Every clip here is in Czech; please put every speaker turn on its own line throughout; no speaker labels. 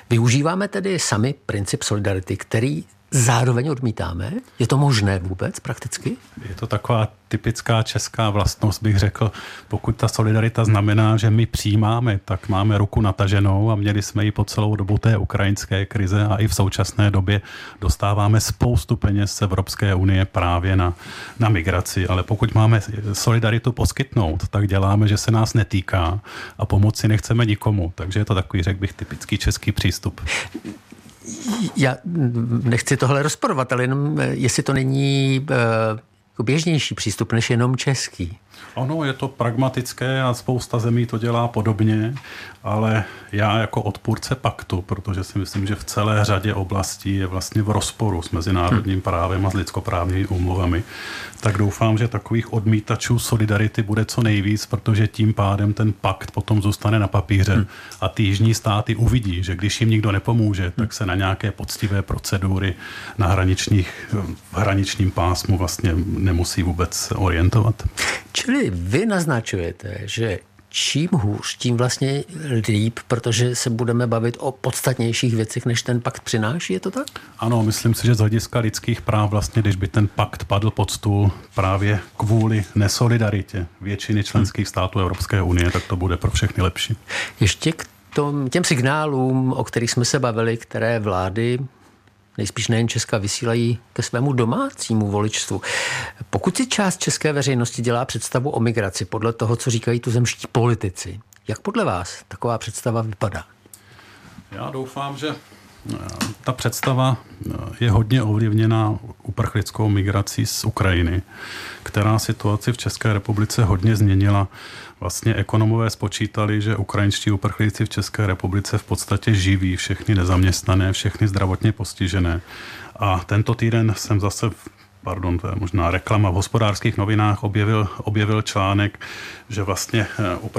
Využíváme tedy sami princip solidarity, který zároveň odmítáme? Je to možné vůbec prakticky?
Je to taková typická česká vlastnost, bych řekl. Pokud ta solidarita znamená, že my přijímáme, tak máme ruku nataženou a měli jsme ji po celou dobu té ukrajinské krize a i v současné době dostáváme spoustu peněz z Evropské unie právě na migraci. Ale pokud máme solidaritu poskytnout, tak děláme, že se nás netýká a pomoci nechceme nikomu. Takže je to takový, řekl bych, typický český přístup.
Já nechci tohle rozporovat, ale jenom jestli to není běžnější přístup než jenom český.
Ono je to pragmatické a spousta zemí to dělá podobně, ale já jako odpůrce paktu, protože si myslím, že v celé řadě oblastí je vlastně v rozporu s mezinárodním právem a s lidskoprávními úmluvami, tak doufám, že takových odmítačů solidarity bude co nejvíc, protože tím pádem ten pakt potom zůstane na papíře a ty jižní státy uvidí, že když jim nikdo nepomůže, tak se na nějaké poctivé procedury na hraničním pásmu vlastně nemusí vůbec orientovat.
Čili vy naznačujete, že čím hůř, tím vlastně líp, protože se budeme bavit o podstatnějších věcech, než ten pakt přináší, je to tak?
Ano, myslím si, že z hlediska lidských práv vlastně, když by ten pakt padl pod stůl právě kvůli nesolidaritě většiny členských států Evropské unie, tak to bude pro všechny lepší.
Ještě k těm signálům, o kterých jsme se bavili, které vlády nejspíš nejen Česka vysílají ke svému domácímu voličstvu. Pokud si část české veřejnosti dělá představu o migraci podle toho, co říkají tuzemští politici, jak podle vás taková představa vypadá?
Já doufám, že ta představa je hodně ovlivněna uprchlickou migrací z Ukrajiny, která situaci v České republice hodně změnila. Vlastně ekonomové spočítali, že ukrajinští uprchlíci v České republice v podstatě živí všechny nezaměstnané, všechny zdravotně postižené. A tento týden jsem zase to je možná reklama, v Hospodářských novinách objevil článek, že vlastně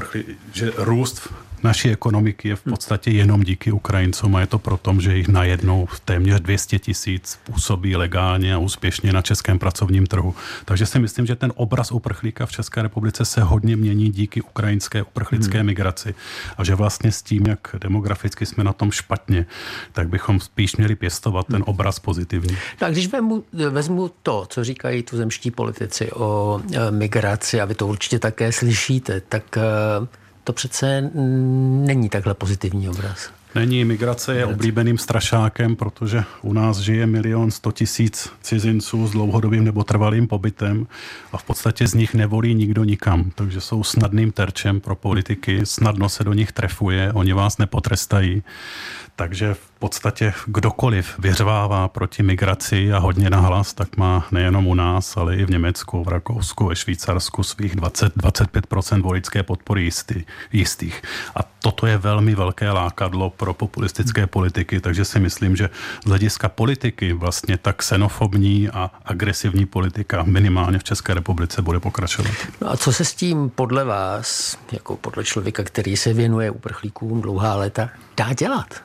že růst naší ekonomiky je v podstatě jenom díky Ukrajincům a je to proto, že jich najednou téměř 200 000 působí legálně a úspěšně na českém pracovním trhu. Takže si myslím, že ten obraz uprchlíka v České republice se hodně mění díky ukrajinské uprchlické migraci a že vlastně s tím, jak demograficky jsme na tom špatně, tak bychom spíš měli pěstovat ten obraz pozitivní.
Tak když vezmu to, co říkají tuzemští politici o migraci, a vy to určitě také slyšíte, tak to přece není takhle pozitivní obraz.
Není, migrace je oblíbeným strašákem, protože u nás žije 1 100 000 cizinců s dlouhodobým nebo trvalým pobytem a v podstatě z nich nevolí nikdo nikam. Takže jsou snadným terčem pro politiky, snadno se do nich trefuje, oni vás nepotrestají. Takže v podstatě kdokoliv vyřvává proti migraci a hodně nahlas, tak má nejenom u nás, ale i v Německu, v Rakousku, ve Švýcarsku svých 20-25% voličské podpory jistých. A toto je velmi velké lákadlo pro populistické politiky, takže si myslím, že z hlediska politiky vlastně ta xenofobní a agresivní politika minimálně v České republice bude pokračovat.
No a co se s tím podle vás, jako podle člověka, který se věnuje uprchlíkům dlouhá léta, dá dělat?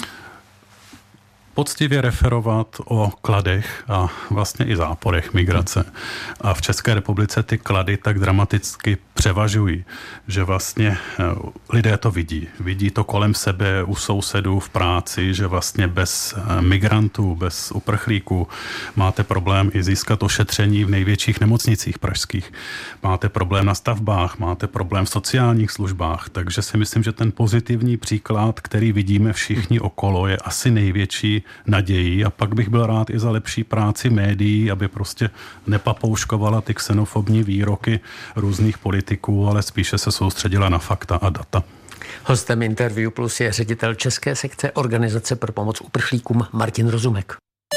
Poctivě referovat o kladech a vlastně i záporech migrace. A v České republice ty klady tak dramaticky převažují, že vlastně lidé to vidí. Vidí to kolem sebe, u sousedů, v práci, že vlastně bez migrantů, bez uprchlíků máte problém i získat ošetření v největších nemocnicích pražských. Máte problém na stavbách, máte problém v sociálních službách, takže si myslím, že ten pozitivní příklad, který vidíme všichni okolo, je asi největší nadějí a pak bych byl rád i za lepší práci médií, aby prostě nepapouškovala ty xenofobní výroky různých politiků, ale spíše se soustředila na fakta a data.
Hostem Interview Plus je ředitel České sekce Organizace pro pomoc uprchlíkům Martin Rozumek.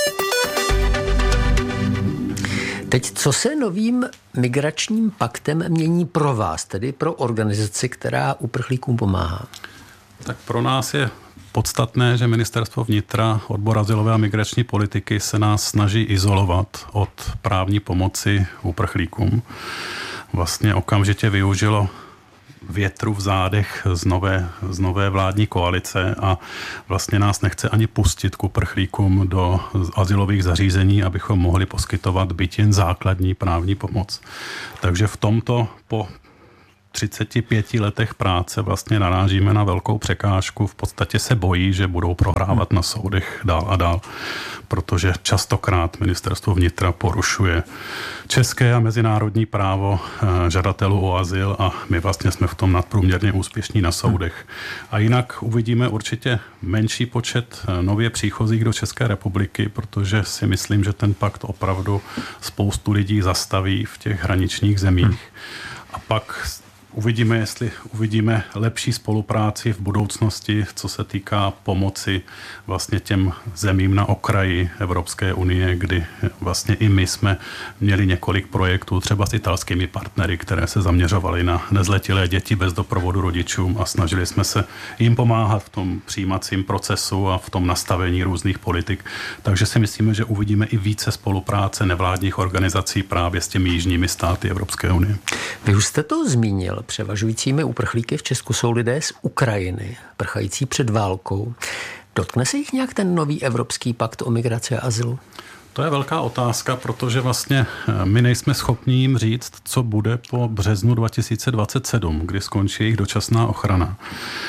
Teď, co se novým migračním paktem mění pro vás, tedy pro organizaci, která uprchlíkům pomáhá?
Tak pro nás je podstatné, že Ministerstvo vnitra, odbor azylové a migrační politiky se nás snaží izolovat od právní pomoci uprchlíkům. Vlastně okamžitě využilo větru v zádech z nové vládní koalice a vlastně nás nechce ani pustit k uprchlíkům do azylových zařízení, abychom mohli poskytovat byť jen základní právní pomoc. Takže v tomto po 35 letech práce vlastně narážíme na velkou překážku. V podstatě se bojí, že budou prohrávat na soudech dál a dál, protože častokrát ministerstvo vnitra porušuje české a mezinárodní právo žadatelů o azyl a my vlastně jsme v tom nadprůměrně úspěšní na soudech. A jinak uvidíme určitě menší počet nově příchozích do České republiky, protože si myslím, že ten pakt opravdu spoustu lidí zastaví v těch hraničních zemích. A pak uvidíme, jestli uvidíme lepší spolupráci v budoucnosti, co se týká pomoci vlastně těm zemím na okraji Evropské unie, kdy vlastně i my jsme měli několik projektů, třeba s italskými partnery, které se zaměřovaly na nezletilé děti bez doprovodu rodičům a snažili jsme se jim pomáhat v tom přijímacím procesu a v tom nastavení různých politik. Takže si myslíme, že uvidíme i více spolupráce nevládních organizací právě s těmi jižními státy Evropské unie.
Vy už jste to zmínil. Převažujícími uprchlíky v Česku jsou lidé z Ukrajiny, prchající před válkou. Dotkne se jich nějak ten nový evropský pakt o migraci a azylu?
To je velká otázka, protože vlastně my nejsme schopni jim říct, co bude po březnu 2027, kdy skončí jejich dočasná ochrana.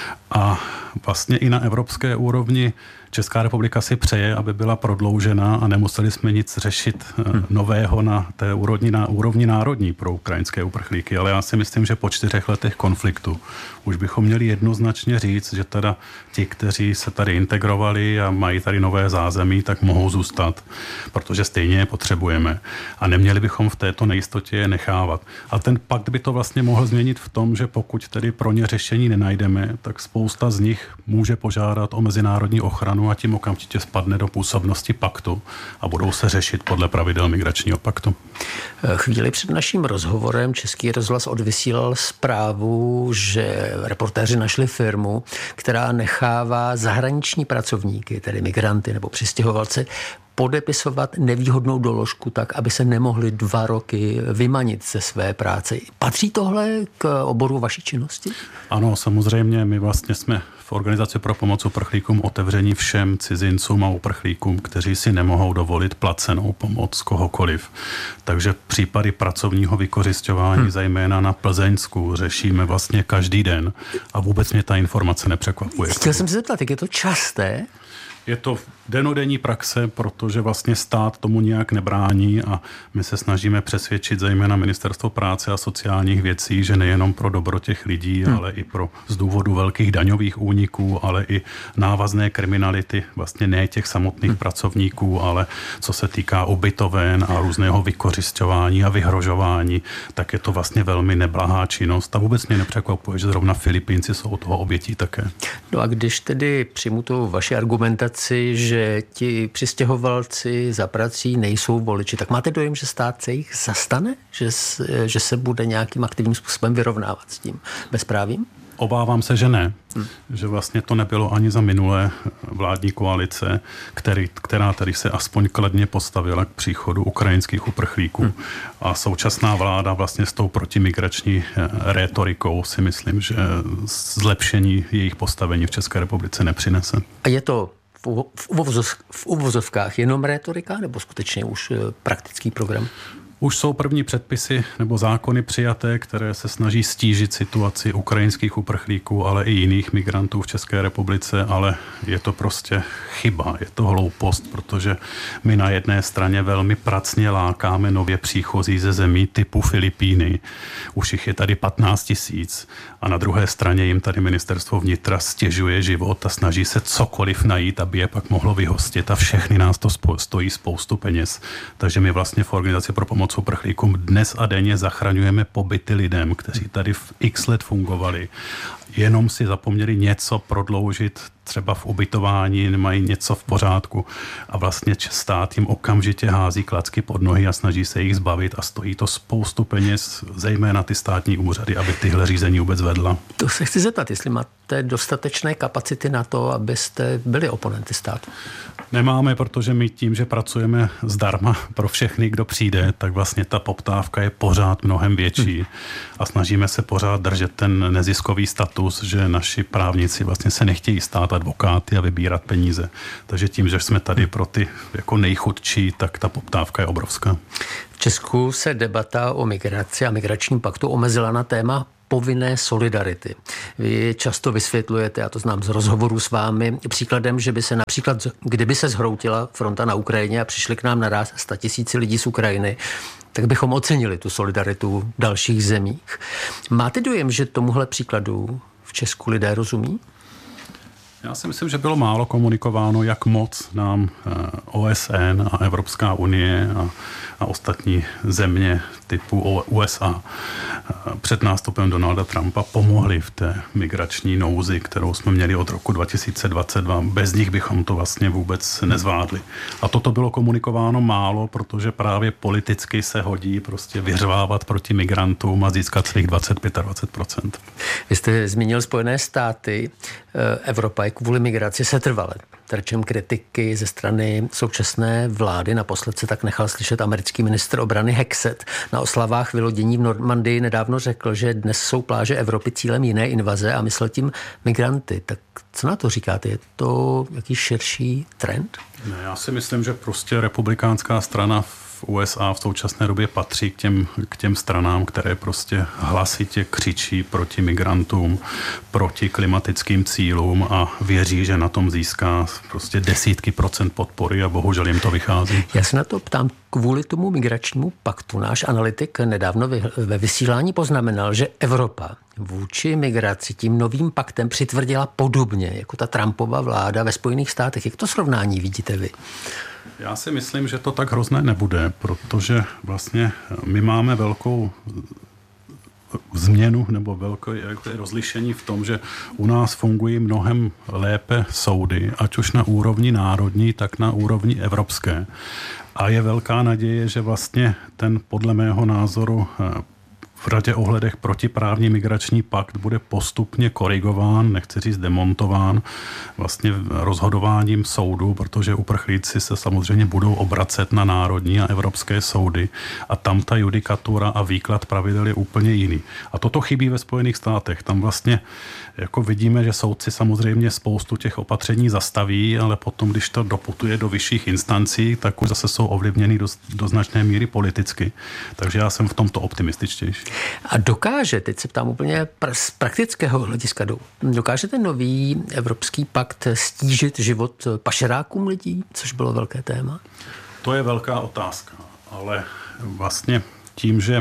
A vlastně i na evropské úrovni Česká republika si přeje, aby byla prodloužena a nemuseli jsme nic řešit nového na té úrovni národní pro ukrajinské uprchlíky. Ale já si myslím, že po 4 letech konfliktu už bychom měli jednoznačně říct, že teda ti, kteří se tady integrovali a mají tady nové zázemí, tak mohou zůstat, protože stejně je potřebujeme. A neměli bychom v této nejistotě je nechávat. A ten pakt by to vlastně mohl změnit v tom, že pokud tedy pro ně řešení nenajdeme, tak spousta z nich může požádat o mezinárodní ochranu a tím okamžitě spadne do působnosti paktu a budou se řešit podle pravidel migračního paktu.
Chvíli před naším rozhovorem Český rozhlas odvysílal zprávu, že reportéři našli firmu, která nechává zahraniční pracovníky, tedy migranty nebo přistěhovalce, podepisovat nevýhodnou doložku tak, aby se nemohli 2 roky vymanit ze své práce. Patří tohle k oboru vaší činnosti?
Ano, samozřejmě. My vlastně jsme v Organizaci pro pomoc uprchlíkům otevření všem cizincům a uprchlíkům, kteří si nemohou dovolit placenou pomoc kohokoliv. Takže případy pracovního vykořisťování, zejména na Plzeňsku, řešíme vlastně každý den a vůbec mě ta informace nepřekvapuje.
Chtěl jsem se zeptat, jak je to časté?
Je to dennodenní praxe, protože vlastně stát tomu nějak nebrání a my se snažíme přesvědčit zejména Ministerstvo práce a sociálních věcí, že nejenom pro dobro těch lidí, ale i z důvodu velkých daňových úniků, ale i návazné kriminality, vlastně ne těch samotných pracovníků, ale co se týká ubytoven a různého vykořisťování a vyhrožování, tak je to vlastně velmi neblahá činnost a vůbec mě nepřekvapuje, že zrovna Filipínci jsou toho obětí také.
No a když tedy přijmu tu vaši argumentaci, že ti přistěhovalci za prací nejsou voliči, tak máte dojem, že stát se jich zastane? Že se bude nějakým aktivním způsobem vyrovnávat s tím bezprávím?
Obávám se, že ne. Že vlastně to nebylo ani za minulé vládní koalice, která tady se aspoň kladně postavila k příchodu ukrajinských uprchlíků. A současná vláda vlastně s tou protimigrační rétorikou si myslím, že zlepšení jejich postavení v České republice nepřinese.
A je to v uvozovkách jenom rétorika nebo skutečně už praktický program?
Už jsou první předpisy nebo zákony přijaté, které se snaží stížit situaci ukrajinských uprchlíků, ale i jiných migrantů v České republice, ale je to prostě chyba, je to hloupost, protože my na jedné straně velmi pracně lákáme nově příchozí ze zemí typu Filipíny. Už jich je tady 15 000 a na druhé straně jim tady Ministerstvo vnitra stěžuje život a snaží se cokoliv najít, aby je pak mohlo vyhostit a všechny nás to stojí spoustu peněz. Takže my vlastně v Organizaci pro pomoc uprchlíkům dnes a denně zachraňujeme pobyty lidem, kteří tady v x let fungovali. Jenom si zapomněli něco prodloužit, třeba v ubytování, nemají něco v pořádku a vlastně stát jim okamžitě hází klacky pod nohy a snaží se jich zbavit a stojí to spoustu peněz, zejména ty státní úřady, aby tyhle řízení vůbec vedla.
To se chci zeptat, jestli máte dostatečné kapacity na to, abyste byli oponenty státu.
Nemáme, protože my tím, že pracujeme zdarma pro všechny, kdo přijde, tak vlastně ta poptávka je pořád mnohem větší a snažíme se pořád držet ten neziskový status, že naši právníci vlastně se nechtějí stát advokáty a vybírat peníze. Takže tím, že jsme tady pro ty jako nejchudší, tak ta poptávka je obrovská.
V Česku se debata o migraci a migračním paktu omezila na téma povinné solidarity. Vy často vysvětlujete, já to znám z rozhovorů s vámi, příkladem, že by se například, kdyby se zhroutila fronta na Ukrajině a přišli k nám naráz 100 000 lidí z Ukrajiny, tak bychom ocenili tu solidaritu v dalších zemích. Máte dojem, že tomuhle příkladu v Česku lidé rozumí?
Já si myslím, že bylo málo komunikováno, jak moc nám OSN a Evropská unie a ostatní země typu USA před nástupem Donalda Trumpa pomohli v té migrační nouzi, kterou jsme měli od roku 2022. Bez nich bychom to vlastně vůbec nezvládli. A toto bylo komunikováno málo, protože právě politicky se hodí prostě vyřvávat proti migrantům a získat svých 25%.
Vy jste zmínil Spojené státy. Evropa je kvůli migraci setrvale terčem kritiky ze strany současné vlády. Naposled se tak nechal slyšet americký ministr obrany Hexet. Na oslavách vylodění v Normandii nedávno řekl, že dnes jsou pláže Evropy cílem jiné invaze a myslel tím migranty. Tak co na to říkáte? Je to jaký širší trend?
Ne, já si myslím, že prostě republikánská strana v USA v současné době patří k těm stranám, které prostě hlasitě křičí proti migrantům, proti klimatickým cílům a věří, že na tom získá prostě desítky procent podpory a bohužel jim to vychází.
Já se na to ptám kvůli tomu migračnímu paktu. Náš analytik nedávno ve vysílání poznamenal, že Evropa vůči migraci tím novým paktem přitvrdila podobně jako ta Trumpova vláda ve Spojených státech. Jak to srovnání vidíte vy?
Já si myslím, že to tak hrozné nebude, protože vlastně my máme velkou změnu nebo velké rozlišení v tom, že u nás fungují mnohem lépe soudy, ať už na úrovni národní, tak na úrovni evropské. A je velká naděje, že vlastně ten podle mého názoru v řadě ohledech protiprávní migrační pakt bude postupně korigován, nechci říct demontován, vlastně rozhodováním soudu, protože uprchlíci se samozřejmě budou obracet na národní a evropské soudy a tam ta judikatura a výklad pravidel je úplně jiný. A toto chybí ve Spojených státech. Tam vlastně jako vidíme, že soudci samozřejmě spoustu těch opatření zastaví, ale potom, když to doputuje do vyšších instancí, tak už zase jsou ovlivněny do značné míry politicky. Takže já jsem v tomto optimističtější.
A dokáže, teď se ptám úplně z praktického hlediska, dokáže ten nový evropský pakt stížit život pašerákům lidí, což bylo velké téma?
To je velká otázka, ale vlastně tím, že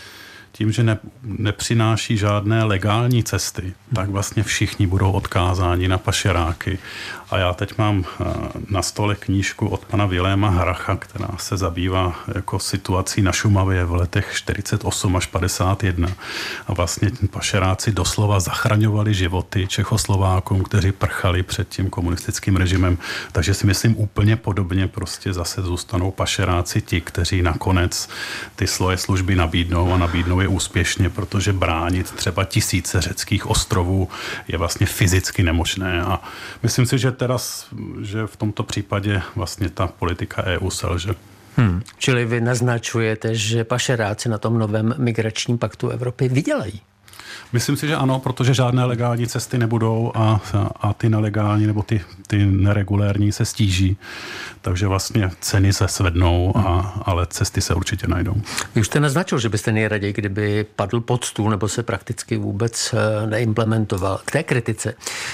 nepřináší žádné legální cesty, tak vlastně všichni budou odkázáni na pašeráky. A já teď mám na stole knížku od pana Viléma Hracha, která se zabývá jako situací na Šumavě v letech 48 až 51. A vlastně pašeráci doslova zachraňovali životy Čechoslovákům, kteří prchali před tím komunistickým režimem. Takže si myslím úplně podobně prostě zase zůstanou pašeráci ti, kteří nakonec ty svoje služby nabídnou a nabídnou je úspěšně, protože bránit třeba tisíce řeckých ostrovů je vlastně fyzicky nemožné. A myslím si, že že v tomto případě vlastně ta politika EU selže.
Čili vy naznačujete, že pašeráci na tom novém migračním paktu Evropy vydělají?
Myslím si, že ano, protože žádné legální cesty nebudou a ty nelegální nebo ty neregulérní se stíží. Takže vlastně ceny se svednou, ale cesty se určitě najdou.
Vy už jste naznačil, že byste nejraději, kdyby padl pod stůl nebo se prakticky vůbec neimplementoval. K té kritice,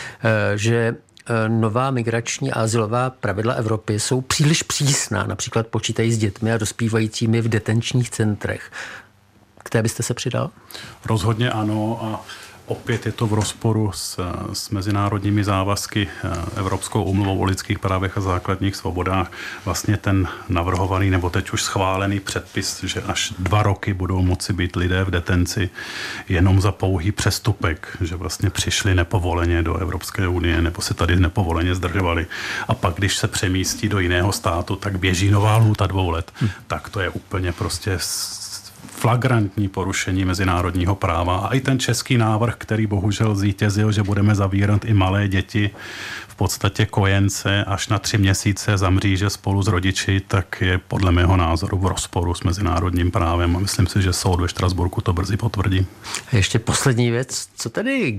že nová migrační a azylová pravidla Evropy jsou příliš přísná, například počítají s dětmi a dospívajícími v detenčních centrech. K té byste se přidal?
Rozhodně ano a opět je to v rozporu s mezinárodními závazky Evropskou úmluvou o lidských právech a základních svobodách. Vlastně ten navrhovaný nebo teď už schválený předpis, že až 2 roky budou moci být lidé v detenci jenom za pouhý přestupek, že vlastně přišli nepovoleně do Evropské unie nebo se tady nepovoleně zdržovali. A pak, když se přemístí do jiného státu, tak běží nová lhůta 2 let. Tak to je úplně prostě flagrantní porušení mezinárodního práva. A i ten český návrh, který bohužel zvítězil, že budeme zavírat i malé děti, v podstatě kojence až na 3 měsíce za mříže spolu s rodiči, tak je podle mého názoru v rozporu s mezinárodním právem. A myslím si, že soud ve Štrasburku to brzy potvrdí.
A ještě poslední věc. Co tedy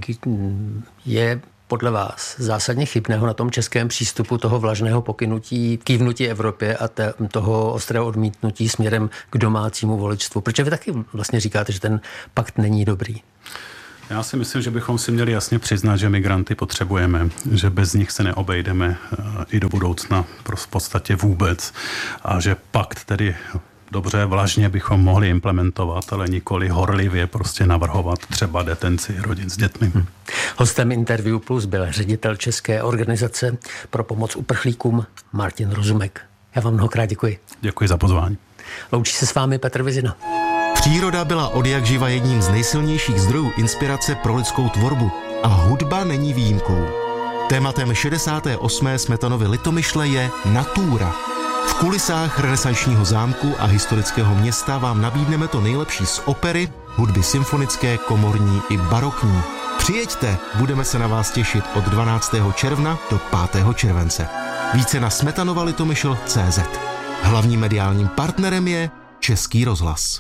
je podle vás zásadně chybného na tom českém přístupu toho vlažného kývnutí Evropě a toho ostrého odmítnutí směrem k domácímu voličstvu? Protože vy taky vlastně říkáte, že ten pakt není dobrý.
Já si myslím, že bychom si měli jasně přiznat, že migranty potřebujeme, že bez nich se neobejdeme i do budoucna v podstatě vůbec a že pakt tedy dobře vlažně bychom mohli implementovat, ale nikoli horlivě prostě navrhovat třeba detenci rodin s dětmi.
Hostem Interview Plus byl ředitel České organizace pro pomoc uprchlíkům Martin Rozumek. Já vám mnohokrát děkuji.
Děkuji za pozvání.
Loučí se s vámi Petr Vizina.
Příroda byla odjakživa jedním z nejsilnějších zdrojů inspirace pro lidskou tvorbu a hudba není výjimkou. Tématem 68. Smetanovy Litomyšle je natura. V kulisách renesančního zámku a historického města vám nabídneme to nejlepší z opery, hudby symfonické, komorní i barokní. Přijeďte, budeme se na vás těšit od 12. června do 5. července. Více na smetanova-litomyšl.cz. Hlavním mediálním partnerem je Český rozhlas.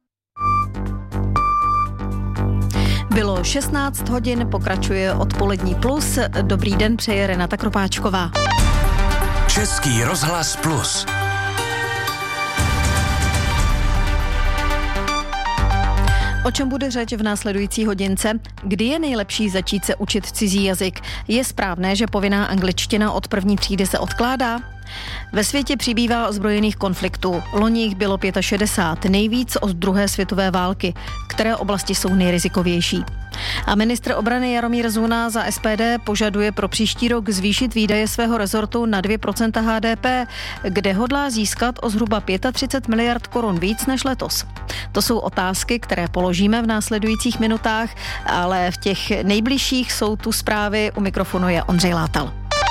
Bylo 16 hodin, pokračuje Odpolední plus. Dobrý den, přeje Renata Kropáčková.
Český rozhlas plus.
O čem bude řeč v následující hodince? Kdy je nejlepší začít se učit cizí jazyk? Je správné, že povinná angličtina od první třídy se odkládá? Ve světě přibývá ozbrojených konfliktů. Loni jich bylo 65, nejvíc od druhé světové války. Které oblasti jsou nejrizikovější? A ministr obrany Jaromír Zuna za SPD požaduje pro příští rok zvýšit výdaje svého rezortu na 2% HDP, kde hodlá získat o zhruba 35 miliard korun víc než letos. To jsou otázky, které položíme v následujících minutách, ale v těch nejbližších jsou tu zprávy. U mikrofonu je Ondřej Látal.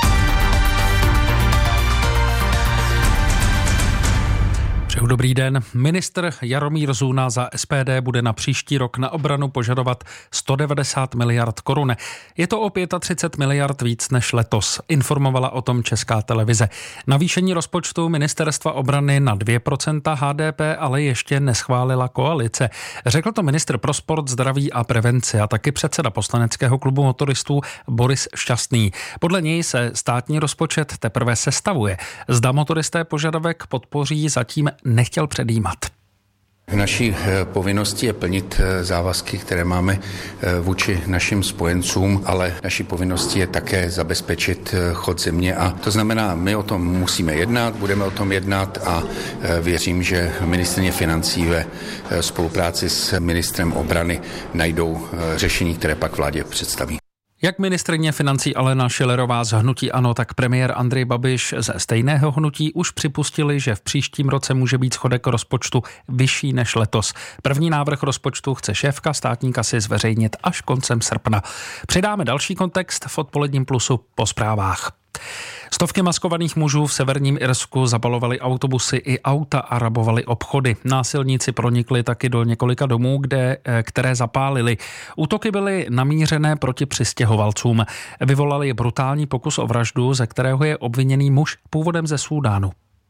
Přeju dobrý den. Ministr Jaromír Zuna za SPD bude na příští rok na obranu požadovat 190 miliard korun. Je to o 35 miliard víc než letos, informovala o tom Česká televize. Navýšení rozpočtu ministerstva obrany na 2% HDP ale ještě neschválila koalice. Řekl to ministr pro sport, zdraví a prevenci a taky předseda poslaneckého klubu motoristů Boris Šťastný. Podle něj se státní rozpočet teprve sestavuje. Zda motoristé požadavek podpoří, zatím nechtěl předjímat.
Naší povinností je plnit závazky, které máme vůči našim spojencům, ale naší povinností je také zabezpečit chod země a to znamená, my o tom musíme jednat, budeme o tom jednat a věřím, že ministryně financí ve spolupráci s ministrem obrany najdou řešení, které pak vládě představí.
Jak ministryně financí Alena Schillerová z hnutí ANO, tak premiér Andrej Babiš ze stejného hnutí už připustili, že v příštím roce může být schodek rozpočtu vyšší než letos. První návrh rozpočtu chce šéfka státní kasy zveřejnit až koncem srpna. Přidáme další kontext v Odpoledním plusu po zprávách. Stovky maskovaných mužů v severním Irsku zabalovali autobusy i auta a rabovali obchody. Násilníci pronikli taky do několika domů, které zapálili. Útoky byly namířené proti přistěhovalcům. Vyvolali brutální pokus o vraždu, ze kterého je obviněný muž původem ze Súdánu.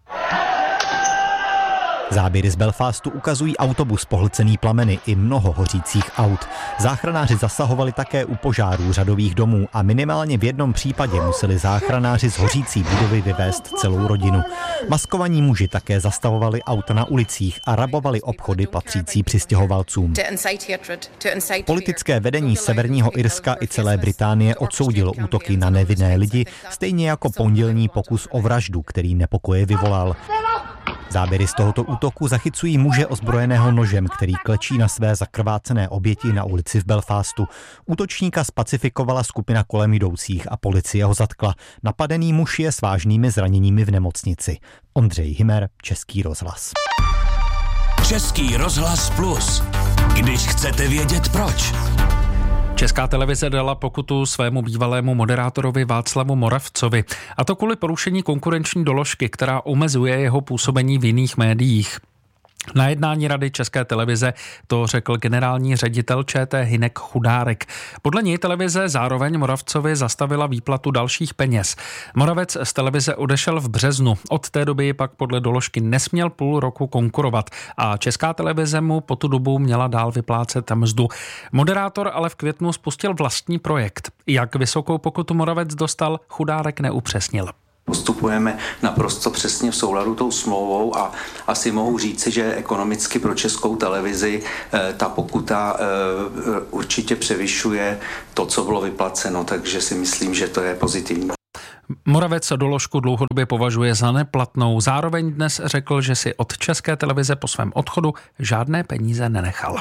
Záběry z Belfastu ukazují autobus pohlcený plameny i mnoho hořících aut. Záchranáři zasahovali také u požárů řadových domů a minimálně v jednom případě museli záchranáři z hořící budovy vyvést celou rodinu. Maskovaní muži také zastavovali auta na ulicích a rabovali obchody patřící přistěhovalcům. Politické vedení Severního Irska i celé Británie odsoudilo útoky na nevinné lidi, stejně jako pondělní pokus o vraždu, který nepokoje vyvolal. Záběry z tohoto útoku zachycují muže ozbrojeného nožem, který klečí na své zakrvácené oběti na ulici v Belfastu. Útočníka spacifikovala skupina kolem jdoucích a policie ho zatkla. Napadený muž je s vážnými zraněními v nemocnici. Ondřej Himer, Český rozhlas.
Český rozhlas plus. Když chcete vědět proč.
Česká televize dala pokutu svému bývalému moderátorovi Václavu Moravcovi, a to kvůli porušení konkurenční doložky, která omezuje jeho působení v jiných médiích. Na jednání Rady České televize to řekl generální ředitel ČT Hynek Chudárek. Podle něj televize zároveň Moravcovi zastavila výplatu dalších peněz. Moravec z televize odešel v březnu. Od té doby pak podle doložky nesměl půl roku konkurovat a Česká televize mu po tu dobu měla dál vyplácet mzdu. Moderátor ale v květnu spustil vlastní projekt. Jak vysokou pokutu Moravec dostal, Chudárek neupřesnil.
Postupujeme naprosto přesně v souladu tou smlouvou a asi mohu říci, že ekonomicky pro Českou televizi ta pokuta určitě převyšuje to, co bylo vyplaceno, takže si myslím, že to je pozitivní.
Moravec doložku dlouhodobě považuje za neplatnou. Zároveň dnes řekl, že si od České televize po svém odchodu žádné peníze nenechal.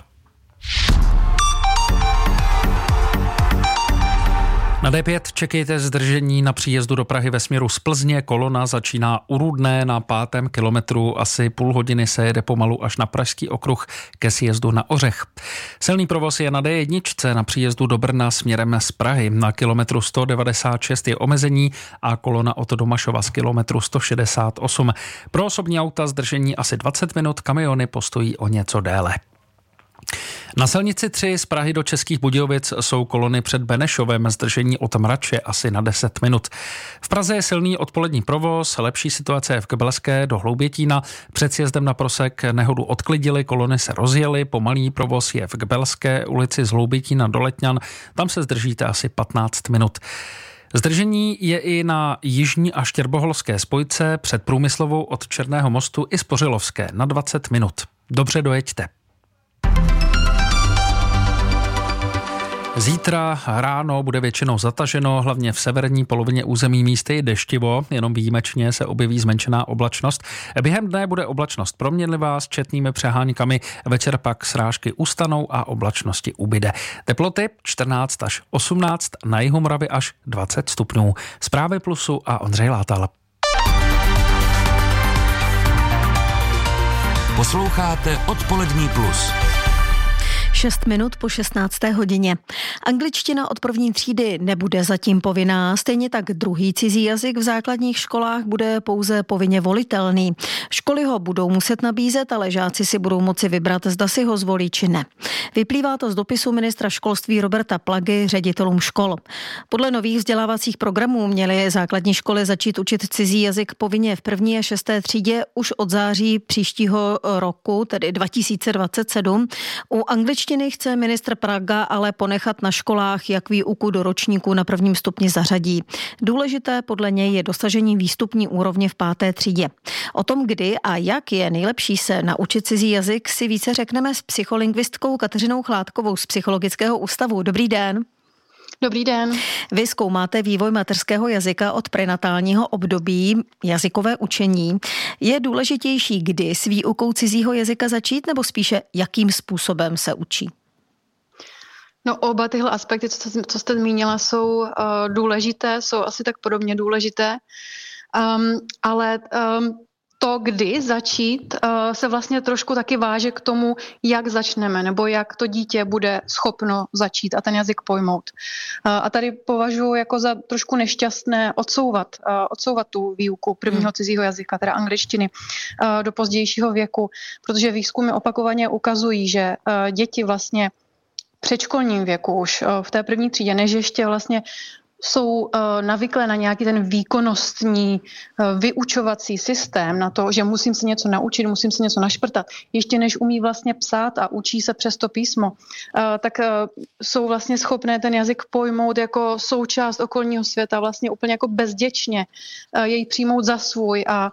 Na D5 čekejte zdržení na příjezdu do Prahy ve směru z Plzně. Kolona začíná u Rudné na 5. kilometru. Asi půl hodiny se jede pomalu až na Pražský okruh ke sjezdu na Ořech. Silný provoz je na D1 na příjezdu do Brna směrem z Prahy. Na kilometru 196 je omezení a kolona od Domašova z kilometru 168. Pro osobní auta zdržení asi 20 minut, kamiony postojí o něco déle. Na silnici 3 z Prahy do Českých Budějovic jsou kolony před Benešovem, zdržení od Mrače asi na 10 minut. V Praze je silný odpolední provoz, lepší situace je v Kbelské do Hloubětína. Před sjezdem na Prosek nehodu odklidili, kolony se rozjely, pomalý provoz je v Kbelské ulici z Hloubětína do Letňan, tam se zdržíte asi 15 minut. Zdržení je i na jižní a štěrboholské spojce před Průmyslovou od Černého mostu i Spořilovské na 20 minut. Dobře dojeďte. Zítra ráno bude většinou zataženo, hlavně v severní polovině území místy deštivo, jenom výjimečně se objeví zmenšená oblačnost. Během dne bude oblačnost proměnlivá s četnými přeháňkami, večer pak srážky ustanou a oblačnosti ubyde. Teploty 14 až 18, na jihu Moravy až 20 stupňů. Zprávy Plusu a Ondřej Látal.
Posloucháte Odpolední plus.
6 minut po 16. hodině. Angličtina od první třídy nebude zatím povinná, stejně tak druhý cizí jazyk v základních školách bude pouze povinně volitelný. Školy ho budou muset nabízet, ale žáci si budou moci vybrat, zda si ho zvolí či ne. Vyplývá to z dopisu ministra školství Roberta Plagy ředitelům škol. Podle nových vzdělávacích programů měly základní školy začít učit cizí jazyk povinně v 1. a 6. třídě už od září příštího roku, tedy 2027. U angličtiny chce ministr Plaga ale ponechat na školách, jak výuku do ročníku na 1. stupni zařadí. Důležité podle něj je dosažení výstupní úrovně v 5. třídě. O tom, kdy a jak je nejlepší se naučit cizí jazyk, si více řekneme s psycholingvistkou Kateřinou Chládkovou z Psychologického ústavu. Dobrý den.
Dobrý den.
Vy zkoumáte vývoj mateřského jazyka od prenatálního období, jazykové učení. Je důležitější, kdy s výukou cizího jazyka začít, nebo spíše jakým způsobem se učí?
No, oba tyhle aspekty, co jste zmínila, jsou důležité, jsou asi tak podobně důležité, ale to, kdy začít, se vlastně trošku taky váže k tomu, jak začneme, nebo jak to dítě bude schopno začít a ten jazyk pojmout. A tady považuji jako za trošku nešťastné odsouvat tu výuku prvního cizího jazyka, teda angličtiny, do pozdějšího věku, protože výzkumy opakovaně ukazují, že děti vlastně v předškolním věku už v té první třídě, než ještě vlastně jsou navyklé na nějaký ten výkonnostní vyučovací systém, na to, že musím se něco naučit, musím se něco našprtat. Ještě než umí vlastně psát a učí se přes to písmo, tak jsou vlastně schopné ten jazyk pojmout jako součást okolního světa, vlastně úplně jako bezděčně jej přijmout za svůj a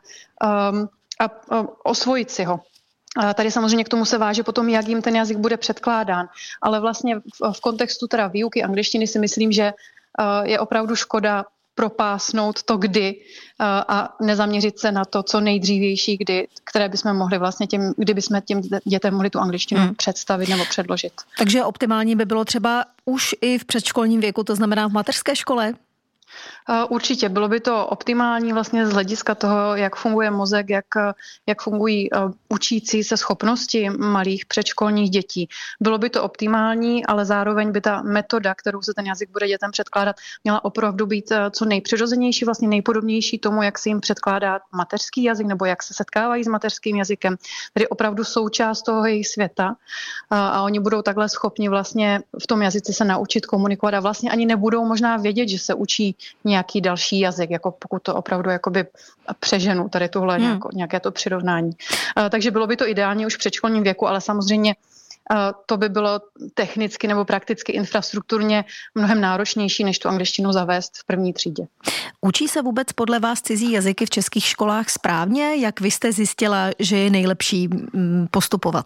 osvojit si ho. Tady samozřejmě k tomu se váže potom, jak jim ten jazyk bude předkládán. Ale vlastně v kontextu teda výuky angličtiny si myslím, že je opravdu škoda propásnout to kdy a nezaměřit se na to, co nejdřívější kdy, které bychom mohli vlastně kdybychom těm dětem mohli tu angličtinu představit nebo předložit.
Takže optimální by bylo třeba už i v předškolním věku, to znamená v mateřské škole?
Určitě, bylo by to optimální vlastně z hlediska toho, jak funguje mozek, jak fungují učící se schopnosti malých předškolních dětí. Bylo by to optimální, ale zároveň by ta metoda, kterou se ten jazyk bude dětem předkládat, měla opravdu být co nejpřirozenější, vlastně nejpodobnější tomu, jak se jim předkládá mateřský jazyk nebo jak se setkávají s mateřským jazykem, tedy opravdu součást toho jejich světa a oni budou takhle schopni vlastně v tom jazyce se naučit komunikovat a vlastně ani nebudou možná vědět, že se učí nějaký další jazyk, jako pokud to opravdu jakoby přeženu tady tuhle nějaké to přirovnání. Takže bylo by to ideálně už v předškolním věku, ale samozřejmě to by bylo technicky nebo prakticky infrastrukturně mnohem náročnější, než tu angličtinu zavést v první třídě.
Učí se vůbec podle vás cizí jazyky v českých školách správně? Jak vy jste zjistila, že je nejlepší postupovat?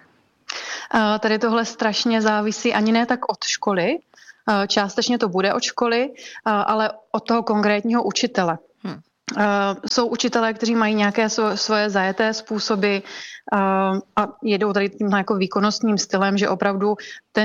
Tady tohle strašně závisí ani ne tak od školy, částečně to bude od školy, ale od toho konkrétního učitele. Jsou učitelé, kteří mají nějaké svoje zajeté způsoby a jedou tady tím jako výkonnostním stylem, že opravdu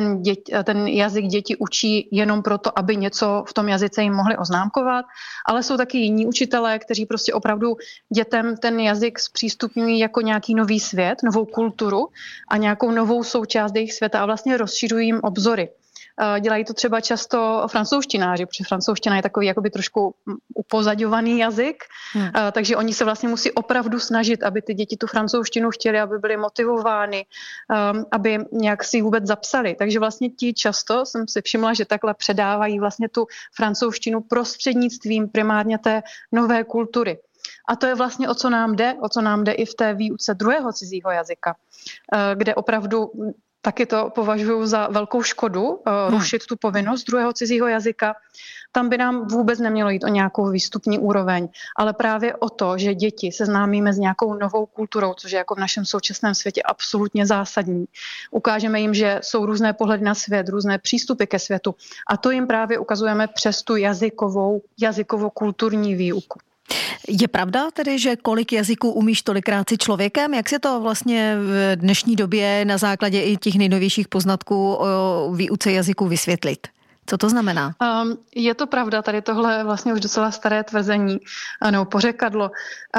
ten jazyk děti učí jenom proto, aby něco v tom jazyce jim mohli oznámkovat, ale jsou taky jiní učitelé, kteří prostě opravdu dětem ten jazyk zpřístupňují jako nějaký nový svět, novou kulturu a nějakou novou součást jejich světa a vlastně rozšiřují jim obzory. Dělají to třeba často francouzštináři, protože francouzština je takový jakoby trošku upozaďovaný jazyk, takže oni se vlastně musí opravdu snažit, aby ty děti tu francouzštinu chtěli, aby byly motivovány, aby nějak si ji vůbec zapsali. Takže vlastně ti často jsem si všimla, že takhle předávají vlastně tu francouzštinu prostřednictvím primárně té nové kultury. A to je vlastně o co nám jde i v té výuce druhého cizího jazyka, kde opravdu taky to považuji za velkou škodu, rušit tu povinnost druhého cizího jazyka. Tam by nám vůbec nemělo jít o nějakou výstupní úroveň, ale právě o to, že děti seznámíme s nějakou novou kulturou, což je jako v našem současném světě absolutně zásadní. Ukážeme jim, že jsou různé pohledy na svět, různé přístupy ke světu a to jim právě ukazujeme přes tu jazykovo-kulturní výuku.
Je pravda tedy, že kolik jazyků umíš, tolikrát si člověkem? Jak se to vlastně v dnešní době na základě i těch nejnovějších poznatků o výuce jazyků vysvětlit? Co to znamená?
Je to pravda, tady tohle je vlastně už docela staré tvrzení, nebo pořekadlo.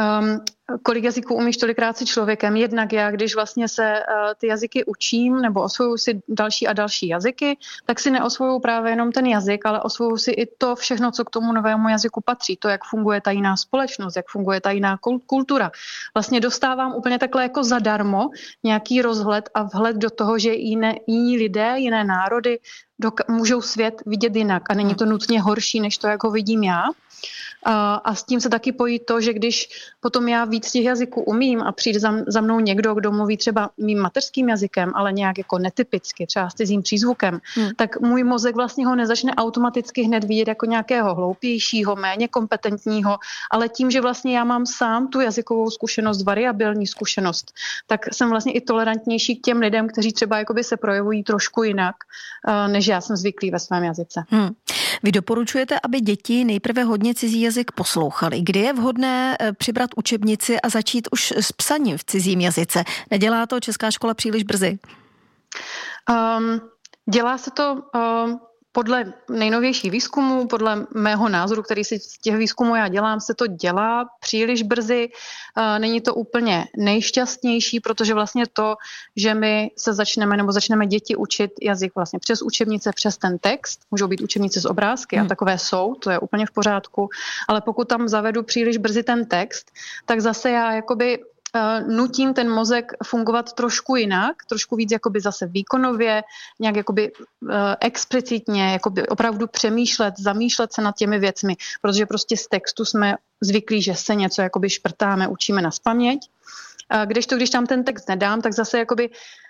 Kolik jazyků umíš, tolikrát si člověkem. Jednak já, když vlastně se ty jazyky učím nebo osvojuju si další a další jazyky, tak si neosvojuju právě jenom ten jazyk, ale osvojuju si i to všechno, co k tomu novému jazyku patří. To, jak funguje ta jiná společnost, jak funguje ta jiná kultura. Vlastně dostávám úplně takhle jako zadarmo nějaký rozhled a vhled do toho, že jiní lidé, jiné národy můžou svět vidět jinak a není to nutně horší, než to, jak ho vidím já. A s tím se taky pojí to, že když potom já víc těch jazyků umím a přijde za mnou někdo, kdo mluví třeba mým mateřským jazykem, ale nějak jako netypicky, třeba s cizím přízvukem, tak můj mozek vlastně ho nezačne automaticky hned vidět jako nějakého hloupějšího, méně kompetentního, ale tím, že vlastně já mám sám tu jazykovou zkušenost, variabilní zkušenost, tak jsem vlastně i tolerantnější k těm lidem, kteří třeba jakoby se projevují trošku jinak, než já jsem zvyklý ve svém jazyce.
Vy doporučujete, aby děti nejprve hodně cizí jazyk poslouchali. Kdy je vhodné přibrat učebnici a začít už s psaním v cizím jazyce? Nedělá to Česká škola příliš brzy?
Dělá se to podle nejnovějších výzkumů, podle mého názoru, který si z těch výzkumů já dělám, se to dělá příliš brzy. Není to úplně nejšťastnější, protože vlastně to, že my se začneme děti učit jazyk vlastně přes učebnice, přes ten text, můžou být učebnice z obrázky a takové jsou, to je úplně v pořádku, ale pokud tam zavedu příliš brzy ten text, tak zase já jakoby nutím ten mozek fungovat trošku jinak, trošku víc jakoby zase výkonově, nějak jakoby explicitně, jakoby opravdu přemýšlet, zamýšlet se nad těmi věcmi, protože prostě z textu jsme zvyklí, že se něco jakoby šprtáme, učíme nazpaměť. Když tam ten text nedám, tak zase jakoby